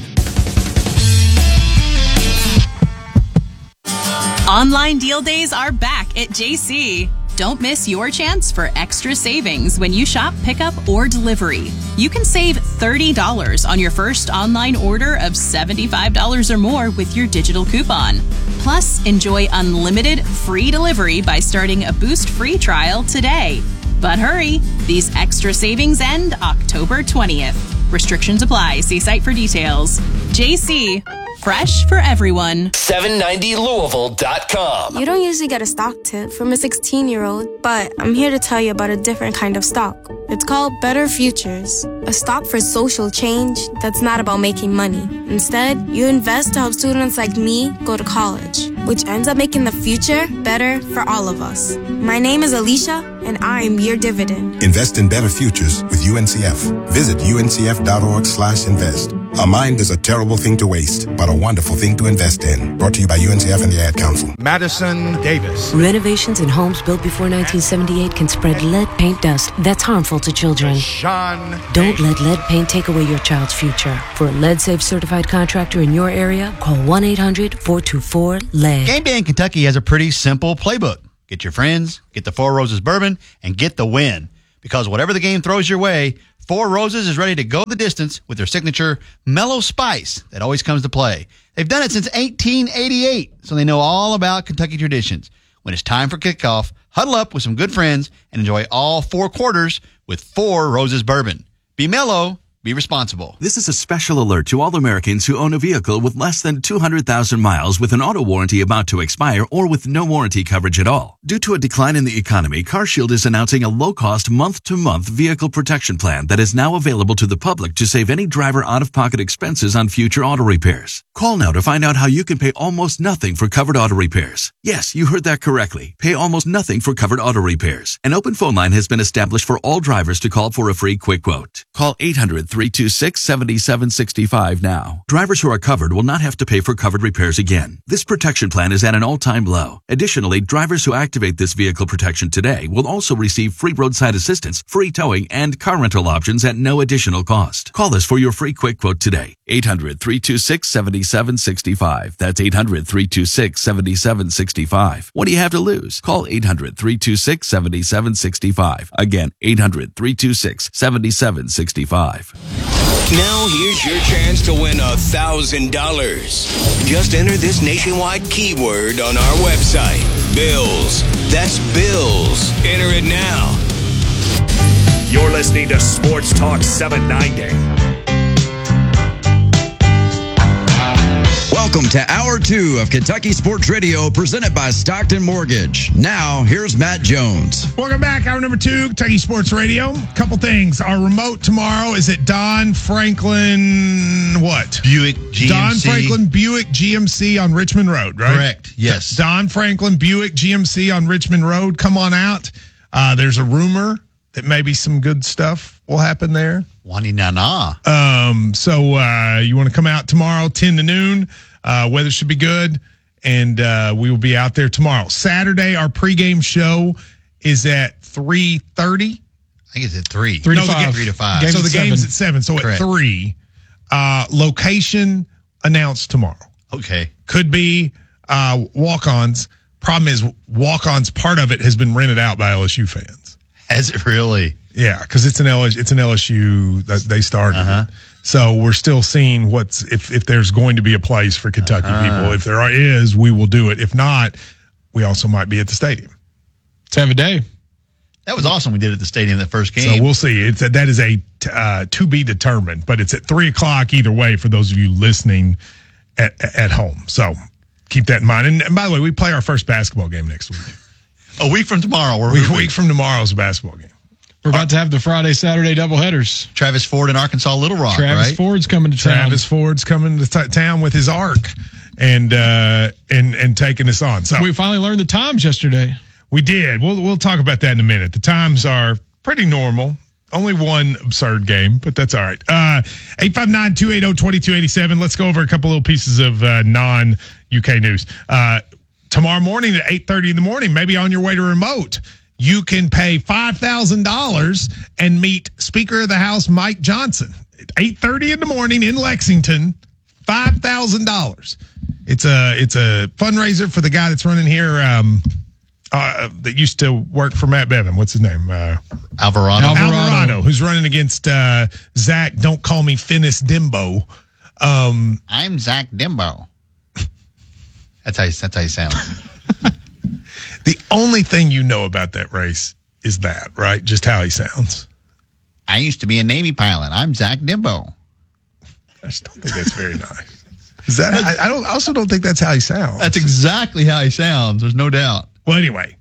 Online deal days are back at J C. Don't miss your chance for extra savings when you shop, pickup, or delivery. You can save thirty dollars on your first online order of seventy-five dollars or more with your digital coupon. Plus, enjoy unlimited free delivery by starting a Boost free trial today. But hurry, these extra savings end October twentieth. Restrictions apply. See site for details. J C. Fresh for everyone. seven ninety Louisville dot com. You don't usually get a stock tip from a sixteen-year-old, but I'm here to tell you about a different kind of stock. It's called Better Futures, a stock for social change that's not about making money. Instead, you invest to help students like me go to college. which ends up making the future better for all of us. My name is Alicia, and I'm your dividend. Invest in better futures with U N C F. Visit uncf.org slash invest. A mind is a terrible thing to waste, but a wonderful thing to invest in. Brought to you by U N C F and the Ad Council. Madison Davis. Renovations in homes built before nineteen seventy-eight can spread lead paint dust that's harmful to children. Sean Don't let lead paint take away your child's future. For a lead-safe certified contractor in your area, call one eight hundred four two four lead. Game Day in Kentucky has a pretty simple playbook. Get your friends, get the Four Roses bourbon, and get the win. Because whatever the game throws your way, Four Roses is ready to go the distance with their signature mellow spice that always comes to play. They've done it since eighteen eighty-eight, so they know all about Kentucky traditions. When it's time for kickoff, huddle up with some good friends and enjoy all four quarters with Four Roses bourbon. Be mellow. Be responsible. This is a special alert to all Americans who own a vehicle with less than two hundred thousand miles with an auto warranty about to expire or with no warranty coverage at all. Due to a decline in the economy, CarShield is announcing a low-cost month-to-month vehicle protection plan that is now available to the public to save any driver out-of-pocket expenses on future auto repairs. Call now to find out how you can pay almost nothing for covered auto repairs. Yes, you heard that correctly. Pay almost nothing for covered auto repairs. An open phone line has been established for all drivers to call for a free quick quote. Call eight hundred three two six seven seven six five now. Drivers who are covered will not have to pay for covered repairs again. This protection plan is at an all-time low. Additionally, drivers who activate this vehicle protection today will also receive free roadside assistance, free towing, and car rental options at no additional cost. Call us for your free quick quote today. eight hundred three two six seven seven six five. That's eight hundred three two six seven seven six five. What do you have to lose? Call eight hundred three two six seven seven six five. Again, eight hundred three two six seven seven six five. Now here's your chance to win a thousand dollars. Just enter this nationwide keyword on our website. Bills. That's Bills. Enter it now. You're listening to Sports Talk seven ninety. Welcome to Hour two of Kentucky Sports Radio, presented by Stockton Mortgage. Now, here's Matt Jones. Welcome back. Hour number two, Kentucky Sports Radio. Couple things. Our remote tomorrow is at Don Franklin, what? Buick G M C. Don Franklin Buick G M C on Richmond Road, right? Correct, yes. Don Franklin Buick G M C on Richmond Road. Come on out. Uh, there's a rumor that maybe some good stuff will happen there. Wani-na-na. Um, so uh, you want to come out tomorrow, ten to noon. Uh, weather should be good, and uh, we will be out there tomorrow. Saturday, our pregame show is at three thirty. I think it's at three. Three no, to five. Three to five. Game's so the seven. game's at seven. So Correct. at three. Uh, location announced tomorrow. Okay. Could be uh, walk-ons. Problem is, walk-ons, part of it has been rented out by L S U fans. Has it really? Yeah, because it's an L S U, it's an L S U that they started. Uh-huh. So we're still seeing what's if if there's going to be a place for Kentucky Uh-huh. people. If there are, is, we will do it. If not, we also might be at the stadium. Let's have a day. That was awesome. We did it at the stadium that first game. So we'll see. It's a, that is a uh, to be determined, but it's at three o'clock either way for those of you listening at at home. So keep that in mind. And, and by the way, we play our first basketball game next week. A week from tomorrow. We're A week from tomorrow's basketball game. We're about to have the Friday, Saturday doubleheaders. Travis Ford in Arkansas Little Rock, Travis right? Ford's coming to town. Travis Ford's coming to t- town with his ARC and uh, and and taking us on. So we finally learned the times yesterday. We did. We'll we'll talk about that in a minute. The times are pretty normal. Only one absurd game, but that's all right. Uh, eight five nine, two eight zero, two two eight seven. Let's go over a couple little pieces of uh, non-U K news. Uh, tomorrow morning at eight thirty in the morning, maybe on your way to remote, you can pay five thousand dollars and meet Speaker of the House Mike Johnson at eight thirty in the morning in Lexington. five thousand dollars. It's a it's a fundraiser for the guy that's running here um, uh, that used to work for Matt Bevin. What's his name? Uh, Alvarado. Alvarado. Alvarado, who's running against uh, Zach. Don't call me Finis Dimbo. Um, I'm Zach Dimbo. That's how you, that's how you sound. The only thing you know about that race is that, right? Just how he sounds. I used to be a Navy pilot. I'm Zach Dimbo. I just don't think that's very nice. Is that? I, I don't. I also don't think that's how he sounds. That's exactly how he sounds. There's no doubt. Well, anyway.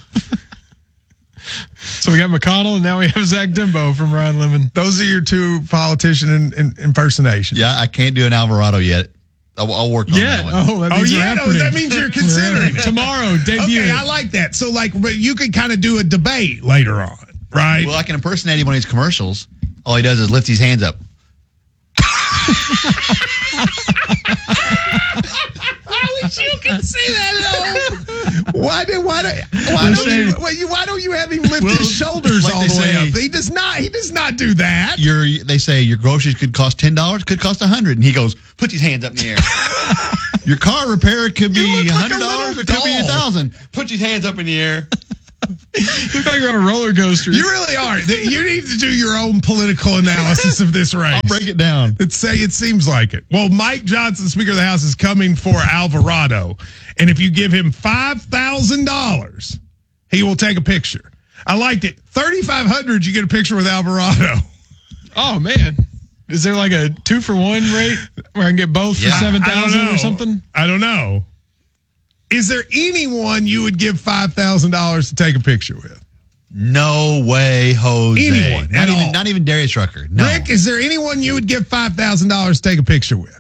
So we got McConnell, and now we have Zach Dimbo from Ryan Lemon. Those are your two politician in, in, impersonations. Yeah, I can't do an Alvarado yet. I'll, I'll work on yeah. that one. Oh, that Oh, means we're yeah, no, happening. that means you're considering it. Tomorrow, debut. Okay, I like that. So, like, but you could kind of do a debate later on, right? Well, I can impersonate him on his commercials. All he does is lift his hands up. I wish you could see that, though. Why do why do why don't you why, you why don't you have him lift Well, his shoulders like all they the way say- up? He does not. He does not do that. Your they say your groceries could cost ten dollars, could cost a hundred, and he goes, puts his hands up in the air. Your car repair could You be look a like a hundred dollars, little it could be a doll. thousand. Puts his hands up in the air. You look like you're on a roller coaster. You really are. You need to do your own political analysis of this race. I'll break it down. It's say it seems like it. Well, Mike Johnson, Speaker of the House, is coming for Alvarado, and if you give him five thousand dollars, he will take a picture. I liked it. Thirty five hundred, you get a picture with Alvarado. Oh man, is there like a two for one rate where I can get both Yeah. for seven I don't thousand know. or something? I don't know. Is there anyone you would give five thousand dollars to take a picture with? No way, Jose. Anyone Not at even all. not even Darius Rucker. No. Rick, is there anyone you would give five thousand dollars to take a picture with?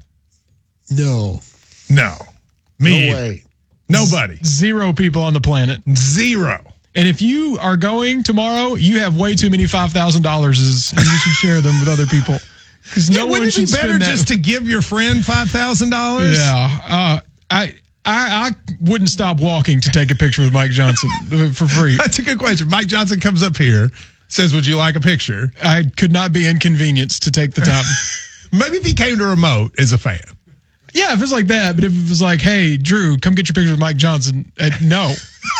No. No. Me. No either. way. Nobody. Zero people on the planet. Zero. And if you are going tomorrow, you have way too many five thousand dollars, and you should share them with other people. Because no Yeah, one wouldn't it should be better spend that. just to give your friend five thousand dollars? Yeah, uh, I, I I wouldn't stop walking to take a picture with Mike Johnson for free. That's a good question. Mike Johnson comes up here, says, "Would you like a picture?" I could not be inconvenienced to take the time. Maybe if he came to remote as a fan. Yeah, if it's like that, but if it was like, hey, Drew, come get your picture with Mike Johnson, uh, no.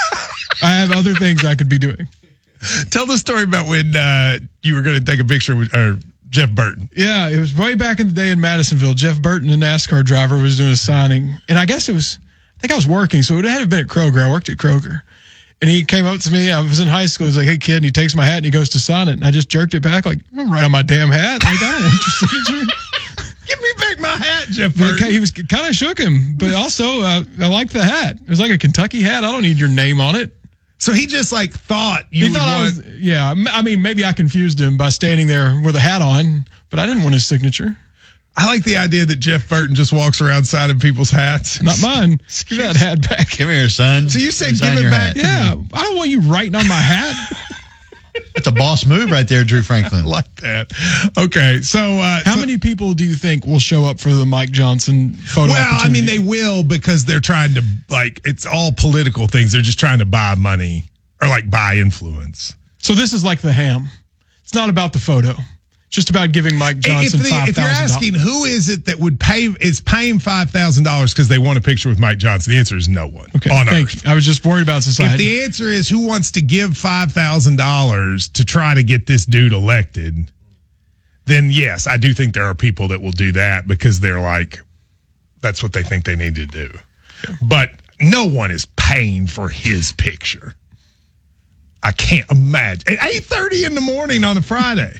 I have other things I could be doing. Tell the story about when uh, you were going to take a picture with uh, Jeff Burton. Yeah, it was way back in the day in Madisonville. Jeff Burton, a NASCAR driver, was doing a signing. And I guess it was, I think I was working, so it had to have been at Kroger. I worked at Kroger. And he came up to me. I was in high school. He's like, hey, kid. And he takes my hat and he goes to sign it. And I just jerked it back like, I'm right on my damn hat. Like, I don't want your signature. Give me back my hat, Jeff But Burton. he was kind of shook him. But also, uh, I liked the hat. It was like a Kentucky hat. I don't need your name on it. So he just like thought you He would thought I want. was, yeah. I mean, maybe I confused him by standing there with a hat on, but I didn't want his signature. I like the idea that Jeff Burton just walks around signing people's hats. Not mine. Give that hat back. Come here, son. So you said Sign give it your back. hat. Yeah, I don't want you writing on my hat. That's a boss move right there, Drew Franklin. I like that. Okay, so uh, How so- many people do you think will show up for the Mike Johnson photo? Well, I mean, opportunity? they will because they're trying to like it's all political things. They're just trying to buy money or like buy influence. So this is like the ham. It's not about the photo. It's just about giving Mike Johnson if, the, five if you're thousand asking dollars. who is it that would pay is paying five thousand dollars because they want a picture with Mike Johnson, the answer is no one. Okay, on thank Earth. you. I was just worried about If society. the answer is who wants to give five thousand dollars to try to get this dude elected, then yes, I do think there are people that will do that because they're like, that's what they think they need to do. But no one is paying for his picture. I can't imagine. At eight thirty in the morning on a Friday.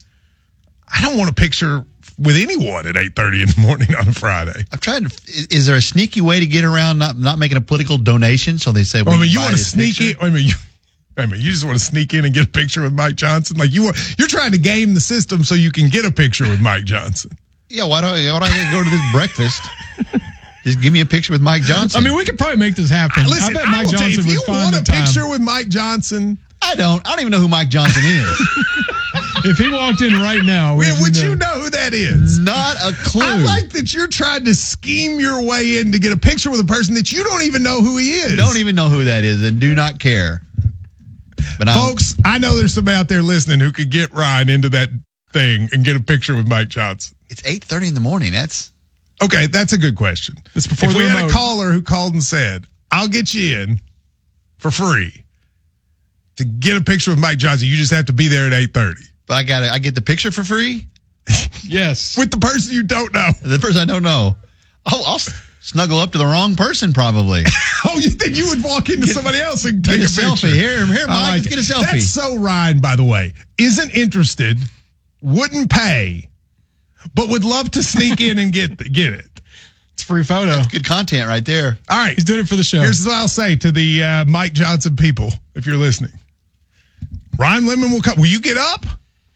I don't want a picture with anyone at eight thirty in the morning on a Friday. I'm trying to. Is, is there a sneaky way to get around not not making a political donation? So they say, Well, I mean, can you buy want to this sneak picture? in. I mean, you, I mean, you just want to sneak in and get a picture with Mike Johnson. Like you, want, you're trying to game the system so you can get a picture with Mike Johnson. Yeah, why don't why don't I go to this breakfast? Just give me a picture with Mike Johnson. I mean, we could probably make this happen. Listen, I bet I Mike will tell you, Johnson if would you find want the a time. picture with Mike Johnson, I don't. I don't even know who Mike Johnson is. If he walked in right now, we would, would know. you know who that is? Not a clue. I like that you're trying to scheme your way in to get a picture with a person that you don't even know who he is. Don't even know who that is and do not care. But I'm, Folks, I know there's somebody out there listening who could get Ryan into that thing and get a picture with Mike Johnson. it's eight thirty in the morning. That's Okay, that's a good question. It's before if the we had a remote. caller who called and said, I'll get you in for free to get a picture with Mike Johnson, you just have to be there at eight thirty. but I got I get the picture for free. Yes. With the person you don't know. The person I don't know. Oh, I'll s- snuggle up to the wrong person probably. Oh, you think you would walk into somebody else and take Get a, a selfie. picture? Here, here, I Mike, like let's it. get a selfie. That's so Ryan, by the way. Isn't interested, wouldn't pay, but would love to sneak in and get get it. It's free photo. Good content right there. All right. He's doing it for the show. Here's what I'll say to the uh, Mike Johnson people, if you're listening. Ryan Lemon will come. Will you get up?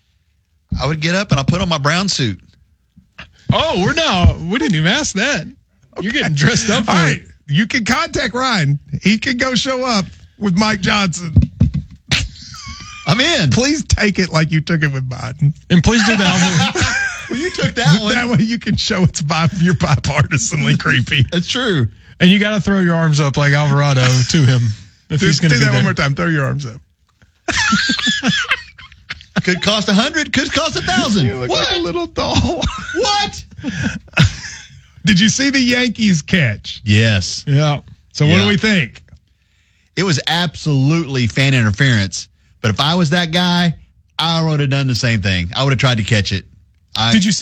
I would get up and I'll put on my brown suit. Oh, we're now. We didn't even ask that. You're getting dressed up for All it. right. You can contact Ryan. He can go show up with Mike Johnson. I'm in. Please take it like you took it with Biden. And please do that. Well, you took that one. That way you can show it's bi- you're bipartisanly creepy. That's true. And you got to throw your arms up like Alvarado to him. If Do, he's going do to that be one there. more time. Throw your arms up. Could cost a hundred. Could cost a thousand. You look What? like a little doll. What? Did you see the Yankees catch? Yes. Yeah. So what Yeah. do we think? It was absolutely fan interference. But if I was that guy, I would have done the same thing. I would have tried to catch it. I, Did you see